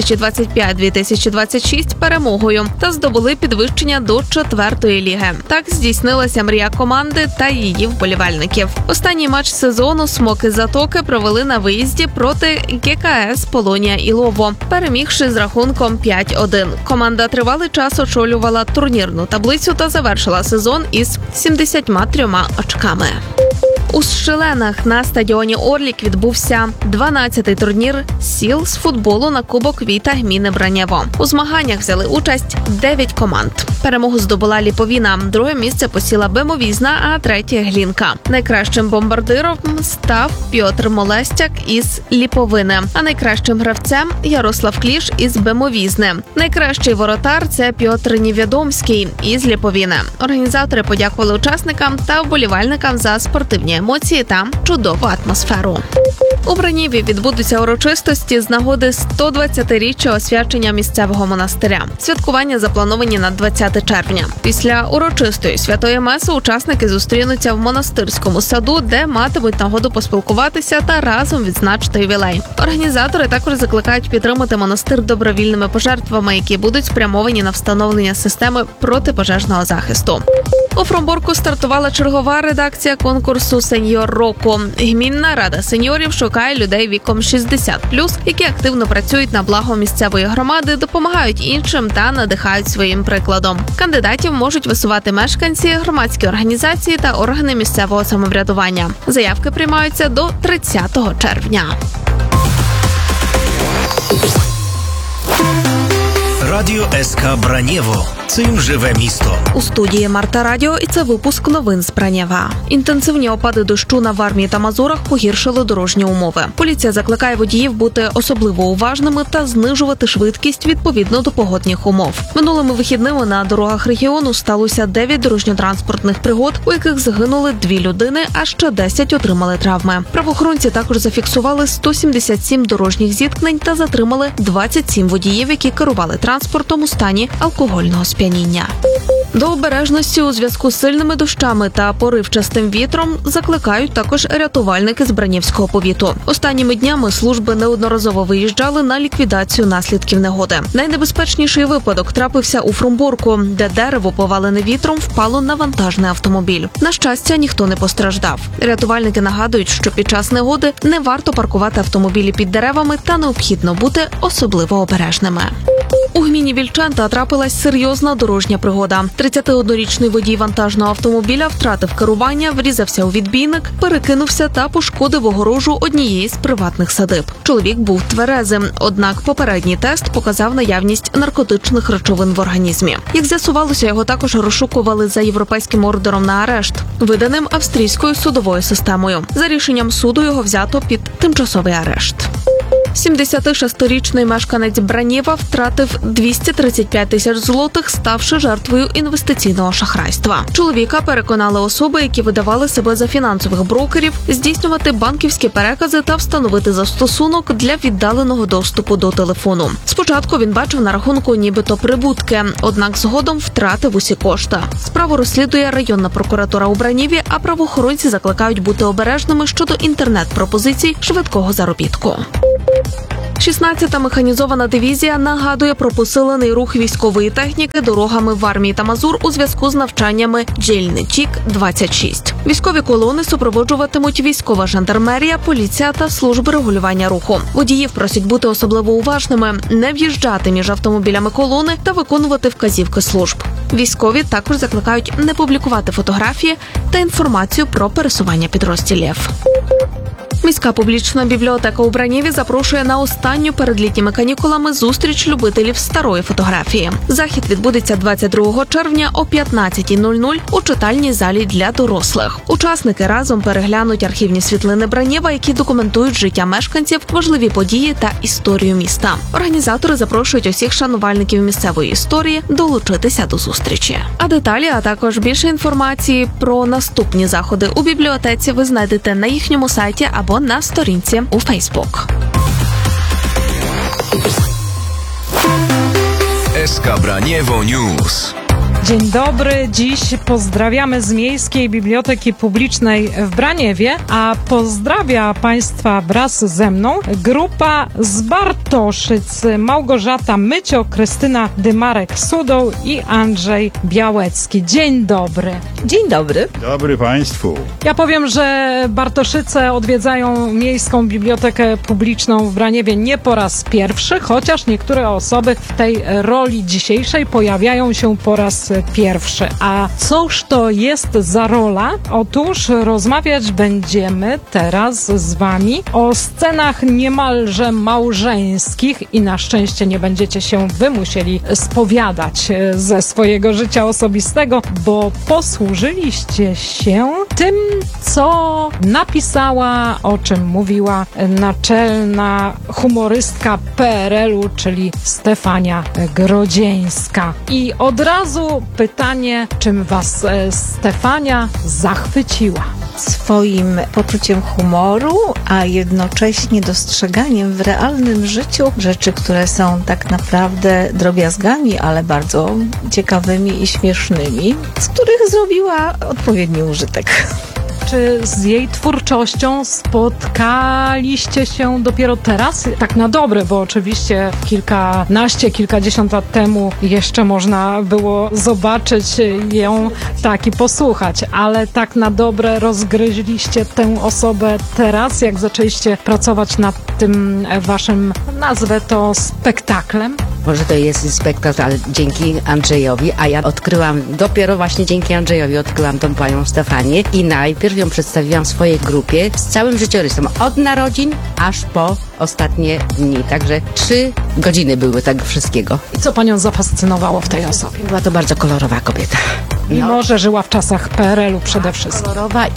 2025-2026 перемогою та здобули підвищення до 4-ї ліги. Так здійснилася мрія команди та її вболівальників. Останній матч сезону «Смоки Затоки» провели на виїзді проти ГКС «Полонія Ілово», перемігши з рахунком 5-1. Команда тривалий час очолювала турнірну таблицю та завершила сезон із 73 очками. У Шеленах на стадіоні «Орлік» відбувся 12-й турнір сіл з футболу на Кубок Віта гміни Бранєво. У змаганнях взяли участь 9 команд. Перемогу здобула Ліповіна, друге місце посіла Бемовізна, а третє – Глінка. Найкращим бомбардиром став Пьотр Молестяк із Ліповини, а найкращим гравцем – Ярослав Кліш із Бемовізни. Найкращий воротар – це Пьотр Нівідомський із Ліповіни. Організатори подякували учасникам та вболівальникам за спортивні емоції та чудову атмосферу. У Бранєві відбудуться урочистості з нагоди 120-річчя освячення місцевого монастиря. Святкування заплановані на 20 червня. Після урочистої святої меси учасники зустрінуться в монастирському саду, де матимуть нагоду поспілкуватися та разом відзначити ювілей. Організатори також закликають підтримати монастир добровільними пожертвами, які будуть спрямовані на встановлення системи протипожежного захисту. У Фромборку стартувала чергова редакція конкурсу «Сеньор року». Гмінна рада сеньорів шукає людей віком 60+, які активно працюють на благо місцевої громади, допомагають іншим та надихають своїм прикладом. Кандидатів можуть висувати мешканці, громадські організації та органи місцевого самоврядування. Заявки приймаються до 30 червня. Радіо СК Бранєво. Цим живе місто. У студії Марта Радіо, і це випуск новин з Бранєва. Інтенсивні опади дощу на Вармії та Мазурах погіршили дорожні умови. Поліція закликає водіїв бути особливо уважними та знижувати швидкість відповідно до погодних умов. Минулими вихідними на дорогах регіону сталося 9 дорожньо-транспортних пригод, у яких загинули 2 людини, а ще 10 отримали травми. Правоохоронці також зафіксували 177 дорожніх зіткнень та затримали 27 водіїв, які керували транспортом у стані алкогольного сп'яніння. До обережності у зв'язку з сильними дощами та поривчастим вітром закликають також рятувальники з Бранівського повіту. Останніми днями служби неодноразово виїжджали на ліквідацію наслідків негоди. Найнебезпечніший випадок трапився у Фромборку, де дерево, повалене вітром, впало на вантажний автомобіль. На щастя, ніхто не постраждав. Рятувальники нагадують, що під час негоди не варто паркувати автомобілі під деревами та необхідно бути особливо обережними. У гміні Вільчанта трапилась серйозна дорожня пригода. 31-річний водій вантажного автомобіля втратив керування, врізався у відбійник, перекинувся та пошкодив огорожу однієї з приватних садиб. Чоловік був тверезим, однак попередній тест показав наявність наркотичних речовин в організмі. Як з'ясувалося, його також розшукували за європейським ордером на арешт, виданим австрійською судовою системою. За рішенням суду його взято під тимчасовий арешт. 76-річний мешканець Бранєва втратив 235 тисяч злотих, ставши жертвою інвестиційного шахрайства. Чоловіка переконали особи, які видавали себе за фінансових брокерів, здійснювати банківські перекази та встановити застосунок для віддаленого доступу до телефону. Спочатку він бачив на рахунку нібито прибутки, однак згодом втратив усі кошти. Справу розслідує районна прокуратура у Бранєві, а правоохоронці закликають бути обережними щодо інтернет-пропозицій швидкого заробітку. 16-та механізована дивізія нагадує про посилений рух військової техніки дорогами в армії та Мазур у зв'язку з навчаннями «Джельничік-26». Військові колони супроводжуватимуть військова жандармерія, поліція та служби регулювання руху. Водіїв просять бути особливо уважними, не в'їжджати між автомобілями колони та виконувати вказівки служб. Військові також закликають не публікувати фотографії та інформацію про пересування підрозділів. Міська публічна бібліотека у Бранєві запрошує на останню перед літніми канікулами зустріч любителів старої фотографії. Захід відбудеться 22 червня о 15:00 у читальній залі для дорослих. Учасники разом переглянуть архівні світлини Бранєва, які документують життя мешканців, важливі події та історію міста. Організатори запрошують усіх шанувальників місцевої історії долучитися до зустрічі. А деталі, а також більше інформації про наступні заходи у бібліотеці ви знайдете на їхньому сайті або на sторінці u Facebook. SK Braniewo News. Dzień dobry, dziś pozdrawiamy z Miejskiej Biblioteki Publicznej w Braniewie, a pozdrawia Państwa wraz ze mną grupa z Bartoszyc, Małgorzata Mycio, Krystyna Dymarek-Sudoł i Andrzej Białecki. Dzień dobry. Dzień dobry. Dobry Państwu. Ja powiem, że Bartoszyce odwiedzają Miejską Bibliotekę Publiczną w Braniewie nie po raz pierwszy, chociaż niektóre osoby w tej roli dzisiejszej pojawiają się po raz pierwszy. A cóż to jest za rola? Otóż rozmawiać będziemy teraz z Wami o scenach niemalże małżeńskich i na szczęście nie będziecie się Wy musieli spowiadać ze swojego życia osobistego, bo posłużyliście się tym, co napisała, o czym mówiła naczelna humorystka PRL-u, czyli Stefania Grodzieńska. I od razu pytanie, czym Was Stefania zachwyciła? Swoim poczuciem humoru, a jednocześnie dostrzeganiem w realnym życiu rzeczy, które są tak naprawdę drobiazgami, ale bardzo ciekawymi i śmiesznymi, z których zrobiła odpowiedni użytek. Czy z jej twórczością spotkaliście się dopiero teraz? Tak na dobre, bo oczywiście kilkadziesiąt lat temu jeszcze można było zobaczyć ją tak i posłuchać, ale tak na dobre rozgryźliście tę osobę teraz, jak zaczęliście pracować nad tym waszym, nazwę to spektaklem? Może to jest spektakl, ale dzięki Andrzejowi, a ja odkryłam, dopiero właśnie dzięki Andrzejowi odkryłam tą panią Stefanię i najpierw ją przedstawiłam swojej grupie z całym życiorysem, od narodzin aż po ostatnie dni, także 3 godziny były tego wszystkiego. I co panią zafascynowało w tej osobie? Była to bardzo kolorowa kobieta. Mimo, że żyła w czasach PRL-u przede wszystkim. Kolorowa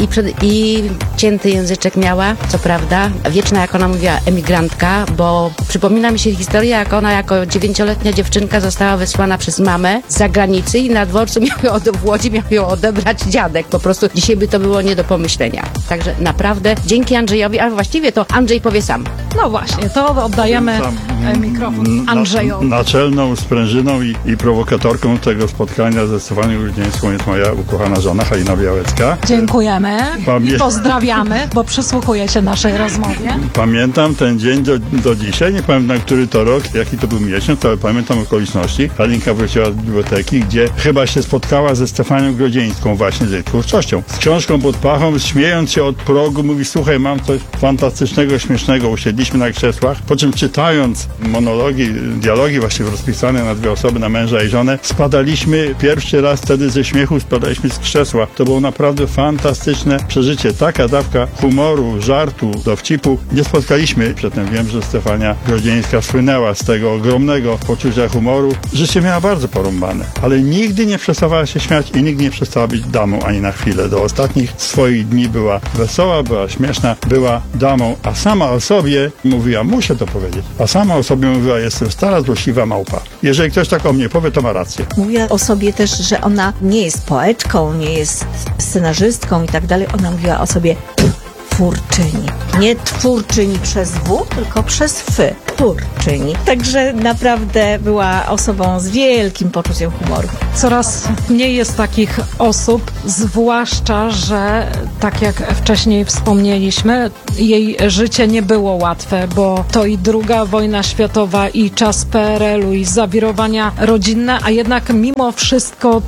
i cięty języczek miała, co prawda. Wieczna, jak ona mówiła, emigrantka, bo przypomina mi się historia, jak ona jako 9-letnia dziewczynka została wysłana przez mamę z zagranicy i na dworcu w Łodzi miał ją odebrać dziadek. Po prostu dzisiaj by to było nie do pomyślenia. Także naprawdę dzięki Andrzejowi, ale właściwie to Andrzej powie sam. No właśnie, to oddajemy mikrofon Andrzejowi. Naczelną sprężyną i prowokatorką tego spotkania ze Stefanią Grodzieńską jest moja ukochana żona Halina Białecka. Dziękujemy i pozdrawiamy, bo przysłuchuje się naszej rozmowie. Pamiętam ten dzień do dzisiaj, nie pamiętam który to rok, jaki to był miesiąc, ale pamiętam okoliczności. Halinka wróciła z biblioteki, gdzie chyba się spotkała ze Stefanią Grodzieńską właśnie z jej twórczością. Z książką pod pachą, śmiejąc się od progu, mówi: słuchaj, mam coś fantastycznego, śmiesznego. Usiedliśmy usiedliśmy na krzesłach, po czym czytając monologi, dialogi właśnie rozpisane na 2 osoby, na męża i żonę, spadaliśmy pierwszy raz wtedy ze śmiechu, spadaliśmy z krzesła. To było naprawdę fantastyczne przeżycie. Taka dawka humoru, żartu, dowcipu nie spotkaliśmy. Przedtem wiem, że Stefania Grodzieńska słynęła z tego ogromnego poczucia humoru. Życie miała bardzo porąbane, ale nigdy nie przestawała się śmiać i nigdy nie przestała być damą ani na chwilę. Do ostatnich swoich dni była wesoła, była śmieszna, była damą, a sama o sobie mówiła, muszę to powiedzieć, a sama o sobie mówiła, jestem stara, złośliwa małpa. Jeżeli ktoś tak o mnie powie, to ma rację. Mówiła o sobie też, że ona nie jest poetką, nie jest scenarzystką i tak dalej. Ona mówiła o sobie twórczyni. Nie twórczyni przez W, tylko przez F. Twórczyni. Także naprawdę była osobą z wielkim poczuciem humoru. Coraz mniej jest takich osób, zwłaszcza, że tak jak wcześniej wspomnieliśmy, jej życie nie było łatwe, bo to i II wojna światowa, i czas PRL-u, i zawirowania rodzinne, a jednak mimo wszystko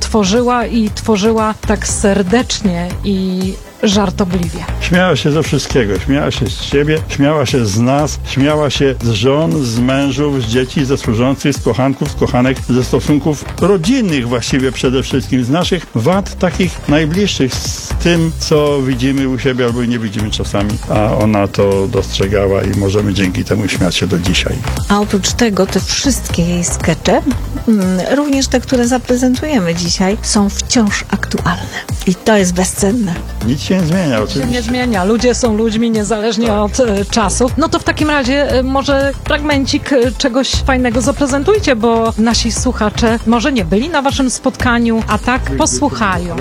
tworzyła tak serdecznie i żartobliwie. Śmiała się ze wszystkiego, śmiała się z siebie, śmiała się z nas, śmiała się z żon, z mężów, z dzieci, ze służących, z kochanków, z kochanek, ze stosunków rodzinnych właściwie przede wszystkim, z naszych wad takich najbliższych, z tym, co widzimy u siebie albo nie widzimy czasami, a ona to dostrzegała i możemy dzięki temu śmiać się do dzisiaj. A oprócz tego te wszystkie jej skecze, również te, które zaprezentujemy dzisiaj, są wciąż aktualne. I to jest bezcenne. Nic się nie zmienia oczywiście. Się nie zmienia. Ludzie są ludźmi niezależnie od czasów. No to w takim razie może fragmencik czegoś fajnego zaprezentujcie, bo nasi słuchacze może nie byli na waszym spotkaniu, a tak posłuchają.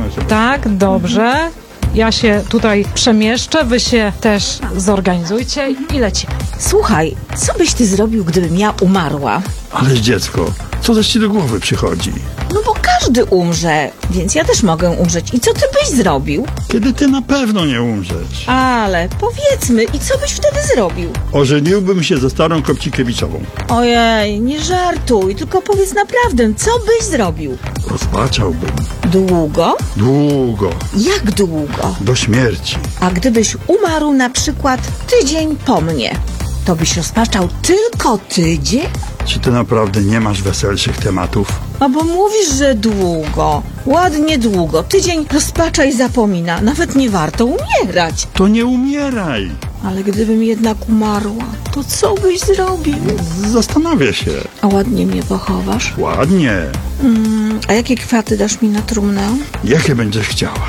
Tak, dobrze. Ja się tutaj przemieszczę, wy się też zorganizujcie i lecimy. Słuchaj, co byś ty zrobił, gdybym ja umarła? Ależ dziecko, co też ci do głowy przychodzi? No bo każdy umrze, więc ja też mogę umrzeć. I co ty byś zrobił? Kiedy ty na pewno nie umrzesz. Ale powiedzmy, i co byś wtedy zrobił? Ożeniłbym się ze starą Kopcikiewiczową. Ojej, nie żartuj, tylko powiedz naprawdę, co byś zrobił? Rozpaczałbym. Długo? Długo. Jak długo? Do śmierci. A gdybyś umarł na przykład tydzień po mnie, to byś rozpaczał tylko tydzień? Czy ty naprawdę nie masz weselszych tematów? A bo mówisz, że długo. Ładnie długo. Tydzień rozpacza i zapomina. Nawet nie warto umierać. To nie umieraj. Ale gdybym jednak umarła, to co byś zrobił? Zastanawiam się. A ładnie mnie pochowasz? Ładnie. A jakie kwiaty dasz mi na trumnę? Jakie będziesz chciała?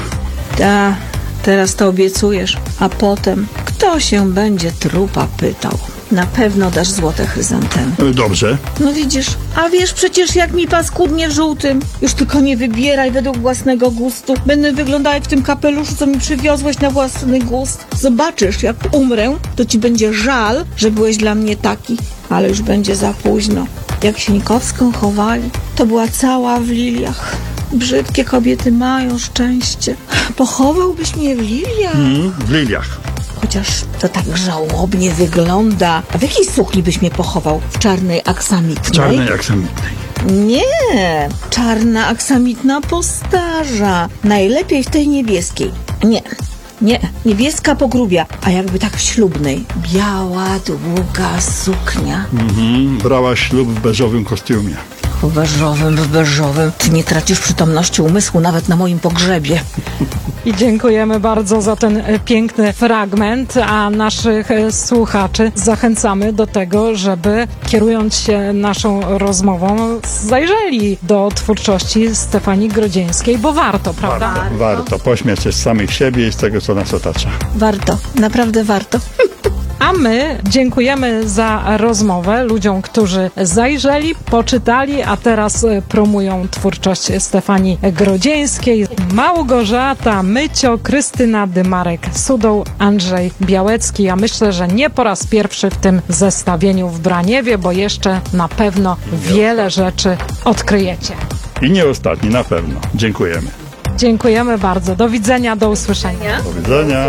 Teraz to obiecujesz. A potem kto się będzie trupa pytał? Na pewno dasz złote chryzantemy. Dobrze. No widzisz, a wiesz przecież jak mi paskudnie w żółtym. Już tylko nie wybieraj według własnego gustu. Będę wyglądała jak w tym kapeluszu, co mi przywiozłeś na własny gust. Zobaczysz, jak umrę, to ci będzie żal, że byłeś dla mnie taki. Ale już będzie za późno. Jak Sienikowską chowali, to była cała w liliach. Brzydkie kobiety mają szczęście. Pochowałbyś mnie w liliach? W liliach. Chociaż to tak żałobnie wygląda. A w jakiej sukni byś mnie pochował? W czarnej aksamitnej? W czarnej aksamitnej. Nie, czarna aksamitna postarza. Najlepiej w tej niebieskiej. Nie, niebieska pogrubia. A jakby tak w ślubnej. Biała, długa suknia. Brała ślub w beżowym kostiumie. W beżowym. Ty nie tracisz przytomności umysłu nawet na moim pogrzebie. I dziękujemy bardzo za ten piękny fragment, a naszych słuchaczy zachęcamy do tego, żeby kierując się naszą rozmową zajrzeli do twórczości Stefanii Grodzieńskiej, bo warto, prawda? Warto. Pośmiać się z samych siebie i z tego, co nas otacza. Warto, naprawdę warto. A my dziękujemy za rozmowę ludziom, którzy zajrzeli, poczytali, a teraz promują twórczość Stefanii Grodzieńskiej. Małgorzata Mycio, Krystyna Dymarek-Sudoł, Andrzej Białecki. Ja myślę, że nie po raz pierwszy w tym zestawieniu w Braniewie, bo jeszcze na pewno wiele rzeczy odkryjecie. I nie ostatni, na pewno. Dziękujemy. Dziękujemy bardzo. Do widzenia, do usłyszenia. Do widzenia.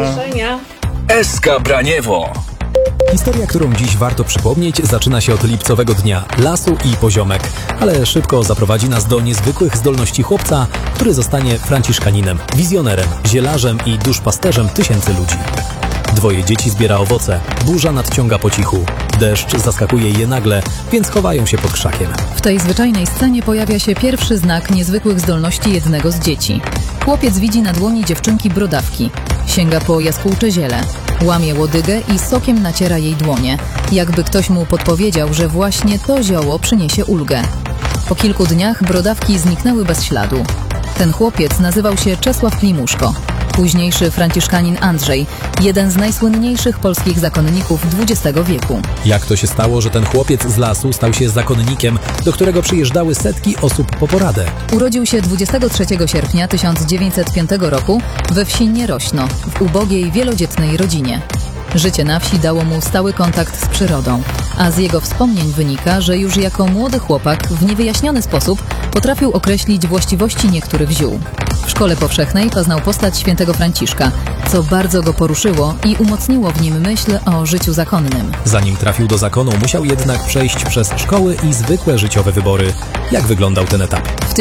SK Braniewo. Historia, którą dziś warto przypomnieć, zaczyna się od lipcowego dnia lasu i poziomek, ale szybko zaprowadzi nas do niezwykłych zdolności chłopca, który zostanie franciszkaninem, wizjonerem, zielarzem i duszpasterzem tysięcy ludzi. Dwoje dzieci zbiera owoce. Burza nadciąga po cichu. Deszcz zaskakuje je nagle, więc chowają się pod krzakiem. W tej zwyczajnej scenie pojawia się pierwszy znak niezwykłych zdolności jednego z dzieci. Chłopiec widzi na dłoni dziewczynki brodawki. Sięga po jaskółcze ziele. Łamie łodygę i sokiem naciera jej dłonie. Jakby ktoś mu podpowiedział, że właśnie to zioło przyniesie ulgę. Po kilku dniach brodawki zniknęły bez śladu. Ten chłopiec nazywał się Czesław Klimuszko. Późniejszy franciszkanin Andrzej, jeden z najsłynniejszych polskich zakonników XX wieku. Jak to się stało, że ten chłopiec z lasu stał się zakonnikiem, do którego przyjeżdżały setki osób po poradę? Urodził się 23 sierpnia 1905 roku we wsi Nierośno, w ubogiej, wielodzietnej rodzinie. Życie na wsi dało mu stały kontakt z przyrodą, a z jego wspomnień wynika, że już jako młody chłopak w niewyjaśniony sposób potrafił określić właściwości niektórych ziół. W szkole powszechnej poznał postać świętego Franciszka, co bardzo go poruszyło i umocniło w nim myśl o życiu zakonnym. Zanim trafił do zakonu, musiał jednak przejść przez szkoły i zwykłe życiowe wybory. Jak wyglądał ten etap? W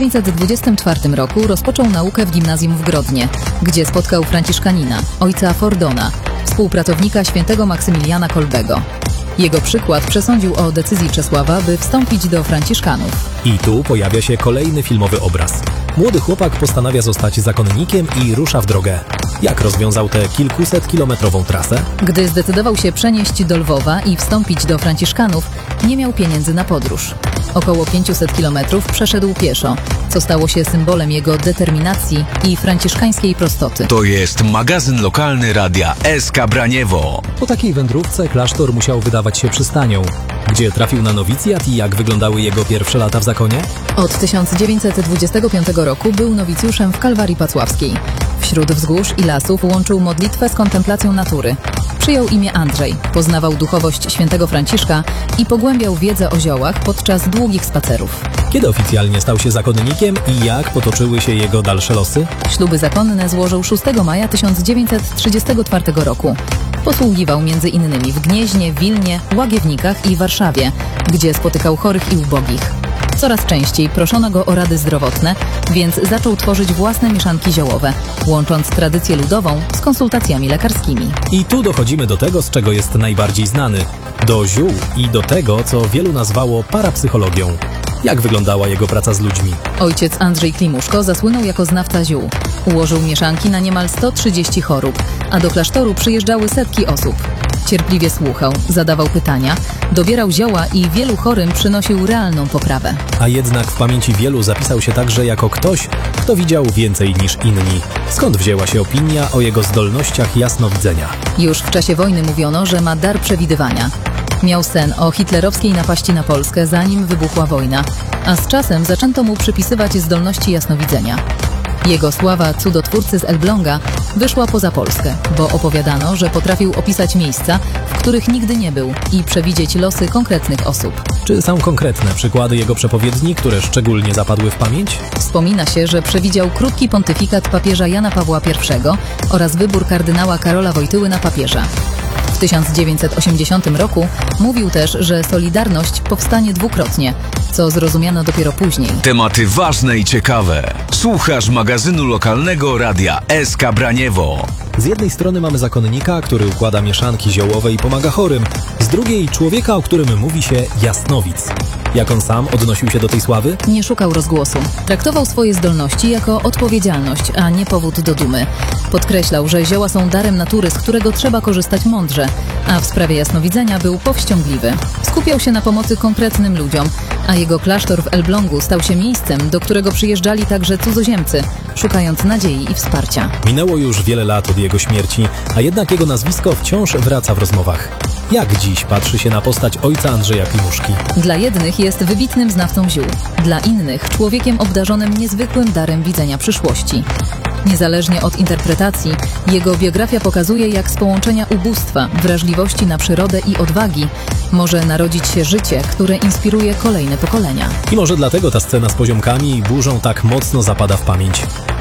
1924 roku rozpoczął naukę w gimnazjum w Grodnie, gdzie spotkał franciszkanina, ojca Fordona, współpracownika świętego Maksymiliana Kolbego. Jego przykład przesądził o decyzji Czesława, by wstąpić do franciszkanów. I tu pojawia się kolejny filmowy obraz. Młody chłopak postanawia zostać zakonnikiem i rusza w drogę. Jak rozwiązał tę kilkusetkilometrową trasę? Gdy zdecydował się przenieść do Lwowa i wstąpić do franciszkanów, nie miał pieniędzy na podróż. Około 500 kilometrów przeszedł pieszo, co stało się symbolem jego determinacji i franciszkańskiej prostoty. To jest magazyn lokalny radia SK Braniewo. Po takiej wędrówce klasztor musiał wydawać się przystanią. Gdzie trafił na nowicjat i jak wyglądały jego pierwsze lata w zakonie? Od 1925 roku był nowicjuszem w Kalwarii Pacławskiej. Wśród wzgórz i lasów łączył modlitwę z kontemplacją natury. Przyjął imię Andrzej, poznawał duchowość świętego Franciszka i pogłębiał wiedzę o ziołach podczas długich spacerów. Kiedy oficjalnie stał się zakonnikiem i jak potoczyły się jego dalsze losy? Śluby zakonne złożył 6 maja 1934 roku. Posługiwał m.in. w Gnieźnie, Wilnie, Łagiewnikach i Warszawie, gdzie spotykał chorych i ubogich. Coraz częściej proszono go o rady zdrowotne, więc zaczął tworzyć własne mieszanki ziołowe, łącząc tradycję ludową z konsultacjami lekarskimi. I tu dochodzimy do tego, z czego jest najbardziej znany. Do ziół i do tego, co wielu nazwało parapsychologią. Jak wyglądała jego praca z ludźmi? Ojciec Andrzej Klimuszko zasłynął jako znawca ziół. Ułożył mieszanki na niemal 130 chorób, a do klasztoru przyjeżdżały setki osób. Cierpliwie słuchał, zadawał pytania, dobierał zioła i wielu chorym przynosił realną poprawę. A jednak w pamięci wielu zapisał się także jako ktoś, kto widział więcej niż inni. Skąd wzięła się opinia o jego zdolnościach jasnowidzenia? Już w czasie wojny mówiono, że ma dar przewidywania. Miał sen o hitlerowskiej napaści na Polskę, zanim wybuchła wojna, a z czasem zaczęto mu przypisywać zdolności jasnowidzenia. Jego sława cudotwórcy z Elbląga wyszła poza Polskę, bo opowiadano, że potrafił opisać miejsca, w których nigdy nie był i przewidzieć losy konkretnych osób. Czy są konkretne przykłady jego przepowiedni, które szczególnie zapadły w pamięć? Wspomina się, że przewidział krótki pontyfikat papieża Jana Pawła I oraz wybór kardynała Karola Wojtyły na papieża. W 1980 roku mówił też, że Solidarność powstanie dwukrotnie, co zrozumiano dopiero później. Tematy ważne i ciekawe. Słuchasz magazynu lokalnego radia SK Braniewo. Z jednej strony mamy zakonnika, który układa mieszanki ziołowe i pomaga chorym, z drugiej człowieka, o którym mówi się jasnowic. Jak on sam odnosił się do tej sławy? Nie szukał rozgłosu. Traktował swoje zdolności jako odpowiedzialność, a nie powód do dumy. Podkreślał, że zioła są darem natury, z którego trzeba korzystać mądrze, a w sprawie jasnowidzenia był powściągliwy. Skupiał się na pomocy konkretnym ludziom, a jego klasztor w Elblągu stał się miejscem, do którego przyjeżdżali także cudzoziemcy, szukając nadziei i wsparcia. Minęło już wiele lat od jego śmierci, a jednak jego nazwisko wciąż wraca w rozmowach. Jak dziś patrzy się na postać ojca Andrzeja Klimuszki? Dla jednych jest wybitnym znawcą ziół, dla innych człowiekiem obdarzonym niezwykłym darem widzenia przyszłości. Niezależnie od interpretacji, jego biografia pokazuje, jak z połączenia ubóstwa, wrażliwości na przyrodę i odwagi może narodzić się życie, które inspiruje kolejne pokolenia. I może dlatego ta scena z poziomkami i burzą tak mocno zapada w pamięć.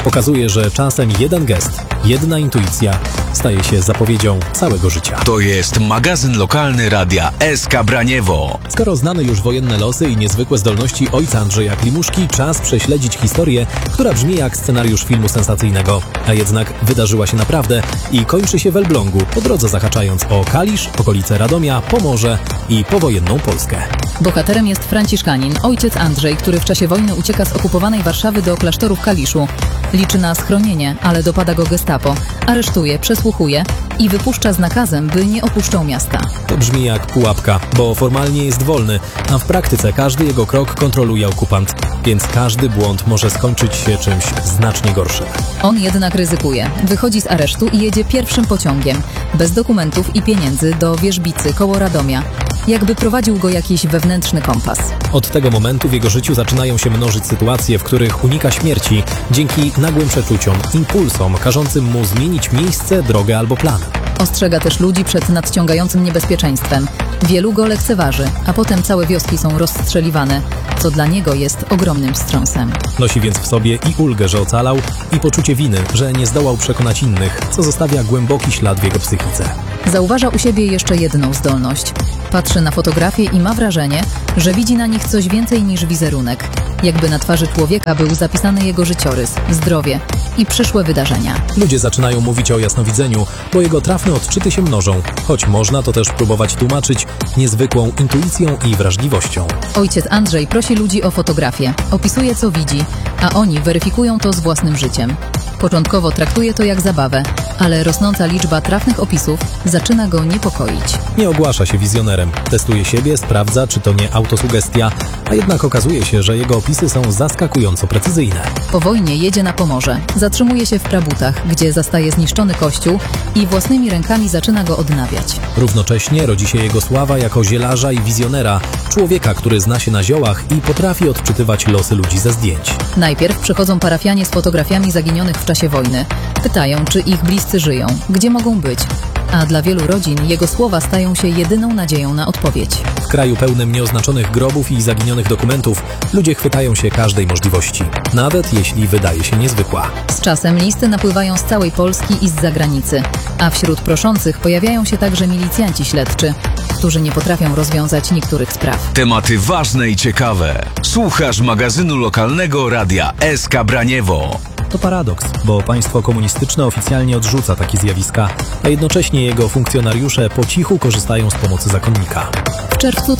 Pokazuje, że czasem jeden gest, jedna intuicja staje się zapowiedzią całego życia. To jest magazyn lokalny Radia SK Braniewo. Skoro znamy już wojenne losy i niezwykłe zdolności ojca Andrzeja Klimuszki, czas prześledzić historię, która brzmi jak scenariusz filmu sensacyjnego. A jednak wydarzyła się naprawdę i kończy się w Elblągu, po drodze zahaczając o Kalisz, okolice Radomia, Pomorze i powojenną Polskę. Bohaterem jest franciszkanin, ojciec Andrzej, który w czasie wojny ucieka z okupowanej Warszawy do klasztoru w Kaliszu. Liczy na schronienie, ale dopada go gestapo. Aresztuje, przesłuchuje i wypuszcza z nakazem, by nie opuszczał miasta. To brzmi jak pułapka, bo formalnie jest wolny, a w praktyce każdy jego krok kontroluje okupant, więc każdy błąd może skończyć się czymś znacznie gorszym. On jednak ryzykuje. Wychodzi z aresztu i jedzie pierwszym pociągiem, bez dokumentów i pieniędzy, do Wierzbicy koło Radomia. Jakby prowadził go jakiś wewnętrzny kompas. Od tego momentu w jego życiu zaczynają się mnożyć sytuacje, w których unika śmierci dzięki nagłym przeczuciom, impulsom, każącym mu zmienić miejsce, drogę albo plan. Ostrzega też ludzi przed nadciągającym niebezpieczeństwem. Wielu go lekceważy, a potem całe wioski są rozstrzeliwane, co dla niego jest ogromnym wstrząsem. Nosi więc w sobie i ulgę, że ocalał, i poczucie winy, że nie zdołał przekonać innych, co zostawia głęboki ślad w jego psychice. Zauważa u siebie jeszcze jedną zdolność. Patrzy na fotografie i ma wrażenie, że widzi na nich coś więcej niż wizerunek. Jakby na twarzy człowieka był zapisany jego życiorys, zdrowie i przyszłe wydarzenia. Ludzie zaczynają mówić o jasnowidzeniu, bo jego trafne odczyty się mnożą, choć można to też próbować tłumaczyć niezwykłą intuicją i wrażliwością. Ojciec Andrzej prosi ludzi o fotografię, opisuje co widzi, a oni weryfikują to z własnym życiem. Początkowo traktuje to jak zabawę, ale rosnąca liczba trafnych opisów zaczyna go niepokoić. Nie ogłasza się wizjonerem, testuje siebie, sprawdza, czy to nie autosugestia, a jednak okazuje się, że jego opisy są zaskakująco precyzyjne. Po wojnie jedzie na Pomorze, zatrzymuje się w Prabutach, gdzie zastaje zniszczony kościół i własnymi rękami zaczyna go odnawiać. Równocześnie rodzi się jego sława jako zielarza i wizjonera, człowieka, który zna się na ziołach i potrafi odczytywać losy ludzi ze zdjęć. Najpierw przychodzą parafianie z fotografiami zaginionych w czasie wojny. Pytają, czy ich bliscy żyją, gdzie mogą być. A dla wielu rodzin jego słowa stają się jedyną nadzieją na odpowiedź. W kraju pełnym nieoznaczonych grobów i zaginionych dokumentów ludzie chwytają się każdej możliwości, nawet jeśli wydaje się niezwykła. Z czasem listy napływają z całej Polski i z zagranicy, a wśród proszących pojawiają się także milicjanci śledczy, którzy nie potrafią rozwiązać niektórych spraw. Tematy ważne i ciekawe. Słuchasz magazynu lokalnego Radia SK Braniewo. To paradoks, bo państwo komunistyczne oficjalnie odrzuca takie zjawiska, a jednocześnie jego funkcjonariusze po cichu korzystają z pomocy zakonnika. W czerwcu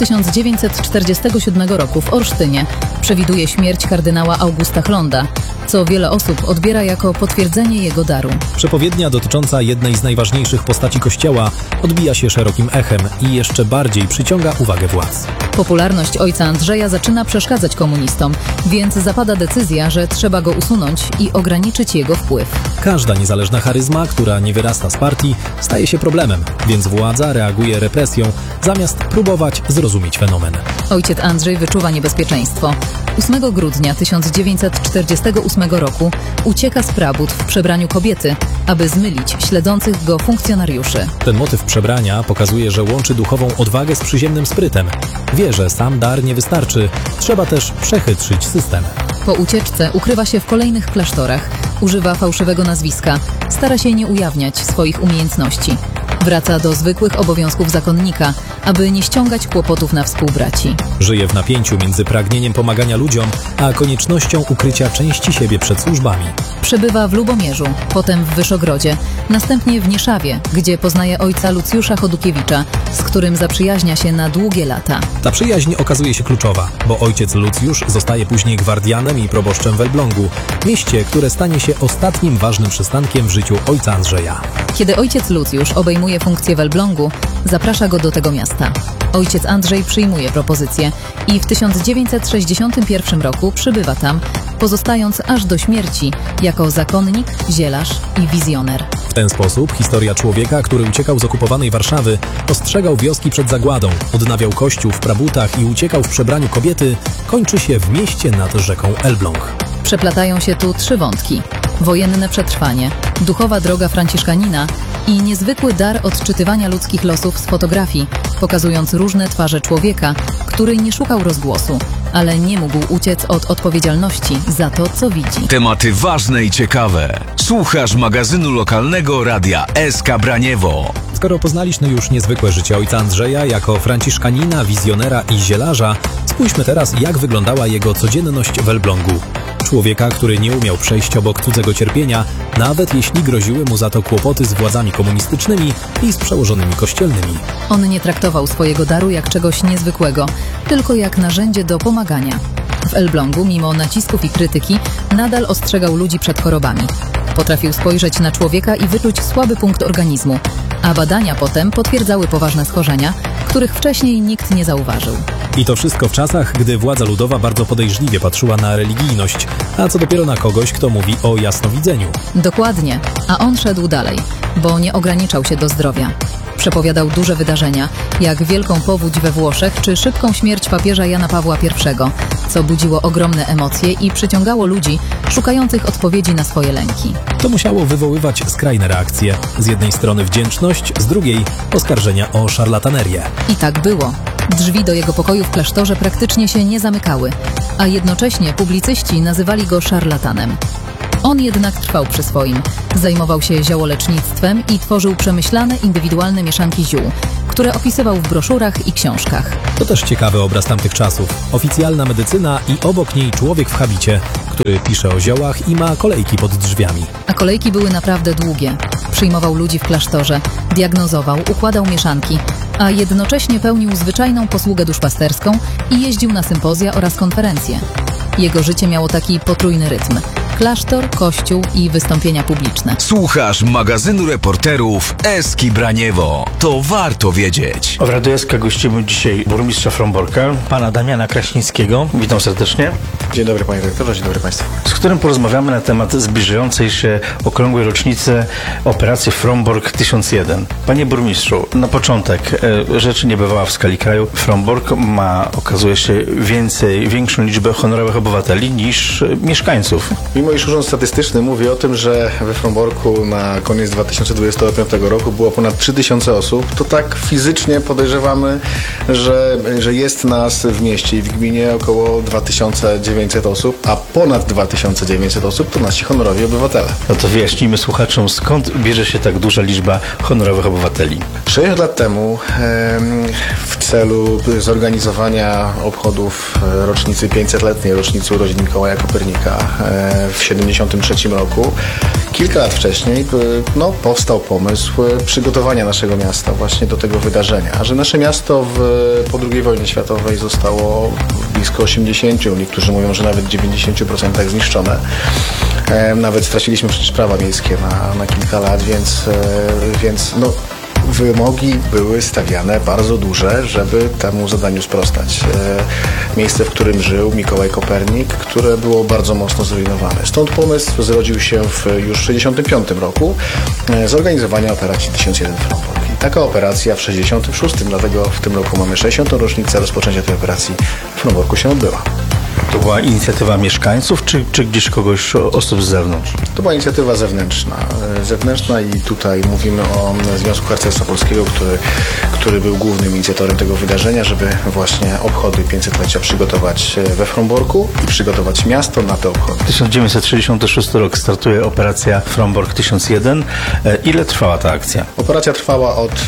1947 roku w Olsztynie przewiduje śmierć kardynała Augusta Chlonda, co wiele osób odbiera jako potwierdzenie jego daru. Przepowiednia dotycząca jednej z najważniejszych postaci Kościoła odbija się szerokim echem i jeszcze bardziej przyciąga uwagę władz. Popularność ojca Andrzeja zaczyna przeszkadzać komunistom, więc zapada decyzja, że trzeba go usunąć i ograniczyć jego wpływ. Każda niezależna charyzma, która nie wyrasta z partii, staje się problemem, więc władza reaguje represją, zamiast próbować zrozumieć fenomen. Ojciec Andrzej wyczuwa niebezpieczeństwo. 8 grudnia 1948 roku ucieka z Prabut w przebraniu kobiety, aby zmylić śledzących go funkcjonariuszy. Ten motyw przebrania pokazuje, że łączy duchową odwagę z przyziemnym sprytem. Wie, że sam dar nie wystarczy, trzeba też przechytrzyć system. Po ucieczce ukrywa się w kolejnych klasztorach, używa fałszywego nazwiska, stara się nie ujawniać swoich umiejętności. Wraca do zwykłych obowiązków zakonnika, aby nie ściągać kłopotów na współbraci. Żyje w napięciu między pragnieniem pomagania ludziom, a koniecznością ukrycia części siebie przed służbami. Przebywa w Lubomierzu, potem w Wyszogrodzie, następnie w Nieszawie, gdzie poznaje ojca Lucjusza Chodukiewicza, z którym zaprzyjaźnia się na długie lata. Ta przyjaźń okazuje się kluczowa, bo ojciec Lucjusz zostaje później gwardianem i proboszczem w Elblągu, mieście, które stanie się ostatnim ważnym przystankiem w życiu ojca Andrzeja. Kiedy ojciec Lucjusz obejmuje funkcję w Elblągu, zaprasza go do tego miasta. Ojciec Andrzej przyjmuje propozycję i w 1961 roku przybywa tam, pozostając aż do śmierci jako zakonnik, zielarz i wizjoner. W ten sposób historia człowieka, który uciekał z okupowanej Warszawy, ostrzegał wioski przed zagładą, odnawiał kościół w Prabutach i uciekał w przebraniu kobiety, kończy się w mieście nad rzeką Elbląg. Przeplatają się tu 3 wątki: wojenne przetrwanie, duchowa droga franciszkanina i niezwykły dar odczytywania ludzkich losów z fotografii, pokazując różne twarze człowieka, który nie szukał rozgłosu, ale nie mógł uciec od odpowiedzialności za to, co widzi. Tematy ważne i ciekawe. Słuchasz magazynu lokalnego Radia SK Braniewo. Skoro poznaliśmy już niezwykłe życie ojca Andrzeja jako franciszkanina, wizjonera i zielarza, spójrzmy teraz, jak wyglądała jego codzienność w Elblągu. Człowieka, który nie umiał przejść obok cudzego cierpienia, nawet jeśli groziły mu za to kłopoty z władzami komunistycznymi i z przełożonymi kościelnymi. On nie traktował swojego daru jak czegoś niezwykłego, tylko jak narzędzie do pomagania. W Elblągu, mimo nacisków i krytyki, nadal ostrzegał ludzi przed chorobami. Potrafił spojrzeć na człowieka i wyczuć słaby punkt organizmu, a badania potem potwierdzały poważne schorzenia, których wcześniej nikt nie zauważył. I to wszystko w czasach, gdy władza ludowa bardzo podejrzliwie patrzyła na religijność, a co dopiero na kogoś, kto mówi o jasnowidzeniu. Dokładnie, a on szedł dalej, bo nie ograniczał się do zdrowia. Przepowiadał duże wydarzenia, jak wielką powódź we Włoszech czy szybką śmierć papieża Jana Pawła I, co budziło ogromne emocje i przyciągało ludzi szukających odpowiedzi na swoje lęki. To musiało wywoływać skrajne reakcje. Z jednej strony wdzięczność, z drugiej oskarżenia o szarlatanerię. I tak było. Drzwi do jego pokoju w klasztorze praktycznie się nie zamykały, a jednocześnie publicyści nazywali go szarlatanem. On jednak trwał przy swoim. Zajmował się ziołolecznictwem i tworzył przemyślane, indywidualne mieszanki ziół, które opisywał w broszurach i książkach. To też ciekawy obraz tamtych czasów. Oficjalna medycyna i obok niej człowiek w habicie, który pisze o ziołach i ma kolejki pod drzwiami. A kolejki były naprawdę długie. Przyjmował ludzi w klasztorze, diagnozował, układał mieszanki, a jednocześnie pełnił zwyczajną posługę duszpasterską i jeździł na sympozja oraz konferencje. Jego życie miało taki potrójny rytm. Klasztor, kościół i wystąpienia publiczne. Słuchasz magazynu reporterów Eski Braniewo. To warto wiedzieć. W Radiu SK gościmy dzisiaj burmistrza Fromborka, pana Damiana Kraśnickiego. Witam serdecznie. Dzień dobry panie dyrektorze, dzień dobry państwu. Z którym porozmawiamy na temat zbliżającej się okrągłej rocznicy operacji Frombork 1001. Panie burmistrzu, na początek rzeczy niebywała w skali kraju. Frombork ma, okazuje się, większą liczbę honorowych obywateli niż mieszkańców. Mimo iż Urząd Statystyczny mówi o tym, że we Fromborku na koniec 2025 roku było ponad 3000 osób, to tak fizycznie podejrzewamy, że jest nas w mieście i w gminie około 2900 osób, a ponad 2900 osób to nasi honorowi obywatele. No to wyjaśnijmy słuchaczom, skąd bierze się tak duża liczba honorowych obywateli. 6 lat temu w celu zorganizowania obchodów rocznicy 500-letniej rocznicy urodzin Mikołaja Kopernika w 1973 roku, kilka lat wcześniej powstał pomysł przygotowania naszego miasta właśnie do tego wydarzenia, że nasze miasto po II wojnie światowej zostało blisko 80%, niektórzy mówią, że nawet 90% zniszczone. Nawet straciliśmy przecież prawa miejskie na kilka lat, więc wymogi były stawiane bardzo duże, żeby temu zadaniu sprostać. Miejsce, w którym żył Mikołaj Kopernik, które było bardzo mocno zrujnowane. Stąd pomysł zrodził się już w 1965 roku zorganizowania operacji 1001 Frombork. I taka operacja w 1966, dlatego w tym roku mamy 60. rocznicę rozpoczęcia tej operacji w Fromborku się odbyła. To była inicjatywa mieszkańców, czy gdzieś kogoś, osób z zewnątrz? To była inicjatywa zewnętrzna i tutaj mówimy o Związku Harcerstwa Polskiego, który był głównym inicjatorem tego wydarzenia, żeby właśnie obchody 500-lecia przygotować we Fromborku i przygotować miasto na te obchody. 1966 rok startuje operacja Frombork 1001. Ile trwała ta akcja? Operacja trwała od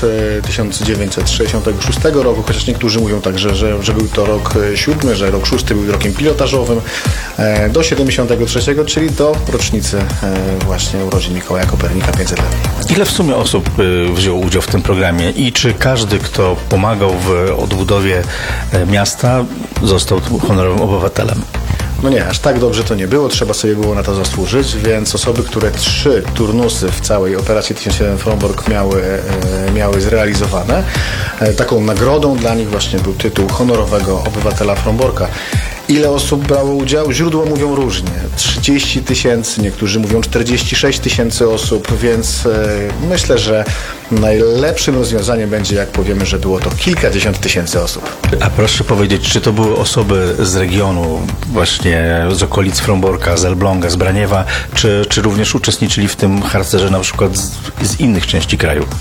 1966 roku, chociaż niektórzy mówią także, że był to rok 7, że rok 6 był rokiem pilotażowym, do 73, czyli do rocznicy właśnie urodzin Mikołaja Kopernika 500-letniej. Ile w sumie osób wzięło udział w tym programie i czy każdy, kto pomagał w odbudowie miasta, został honorowym obywatelem? No nie, aż tak dobrze to nie było, trzeba sobie było na to zasłużyć, więc osoby, które 3 turnusy w całej operacji 1001 Frombork miały zrealizowane, taką nagrodą dla nich właśnie był tytuł honorowego obywatela Fromborka. Ile osób brało udział? Źródła mówią różnie. 30 000, niektórzy mówią 46 000 osób, więc myślę, że najlepszym rozwiązaniem będzie, jak powiemy, że było to kilkadziesiąt tysięcy osób. A proszę powiedzieć, czy to były osoby z regionu, właśnie z okolic Fromborka, z Elbląga, z Braniewa, czy również uczestniczyli w tym harcerze na przykład z innych części kraju?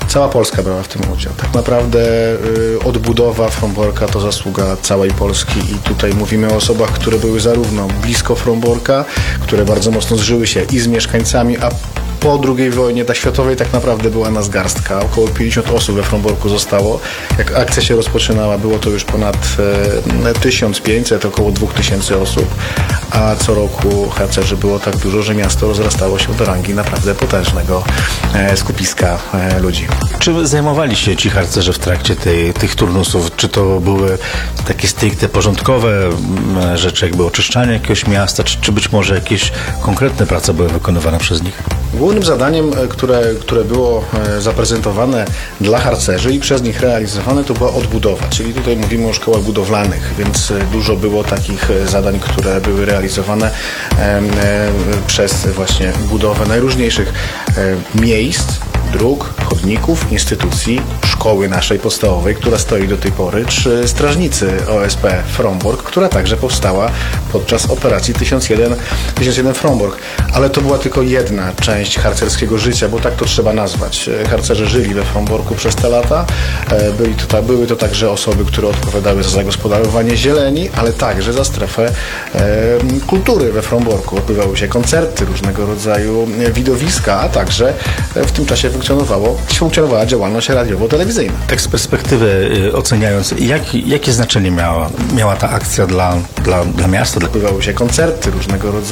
Cała Polska brała w tym udział. Tak naprawdę odbudowa Fromborka to zasługa całej Polski i tutaj mówimy o osobach, które były zarówno blisko Fromborka, które bardzo mocno zżyły się i z mieszkańcami, a po II wojnie światowej tak naprawdę była nas garstka. Około 50 osób we Fromborku zostało. Jak akcja się rozpoczynała, było to już ponad 1500, około 2000 osób, a co roku harcerzy było tak dużo, że miasto rozrastało się do rangi naprawdę potężnego skupiska ludzi. Czy zajmowali się ci harcerze w trakcie tych turnusów? Czy to były takie stricte porządkowe rzeczy, jakby oczyszczanie jakiegoś miasta, czy być może jakieś konkretne prace były wykonywane przez nich? Głównym zadaniem, które było zaprezentowane dla harcerzy i przez nich realizowane, to była odbudowa, czyli tutaj mówimy o szkołach budowlanych, więc dużo było takich zadań, które były realizowane przez właśnie budowę najróżniejszych miejsc, dróg, chodników, instytucji, szkoły naszej podstawowej, która stoi do tej pory, czy strażnicy OSP Frombork, która także powstała podczas operacji 1001 Frombork. Ale to była tylko jedna część harcerskiego życia, bo tak to trzeba nazwać. Harcerze żyli we Fromborku przez te lata. Były to także osoby, które odpowiadały za zagospodarowanie zieleni, ale także za strefę kultury we Fromborku. Odbywały się koncerty, różnego rodzaju widowiska, a także w tym czasie funkcjonowała działalność radiowo-telewizyjna. Tak z perspektywy oceniając, jakie znaczenie miała ta akcja dla miasta? Odbywały się koncerty różnego rodzaju.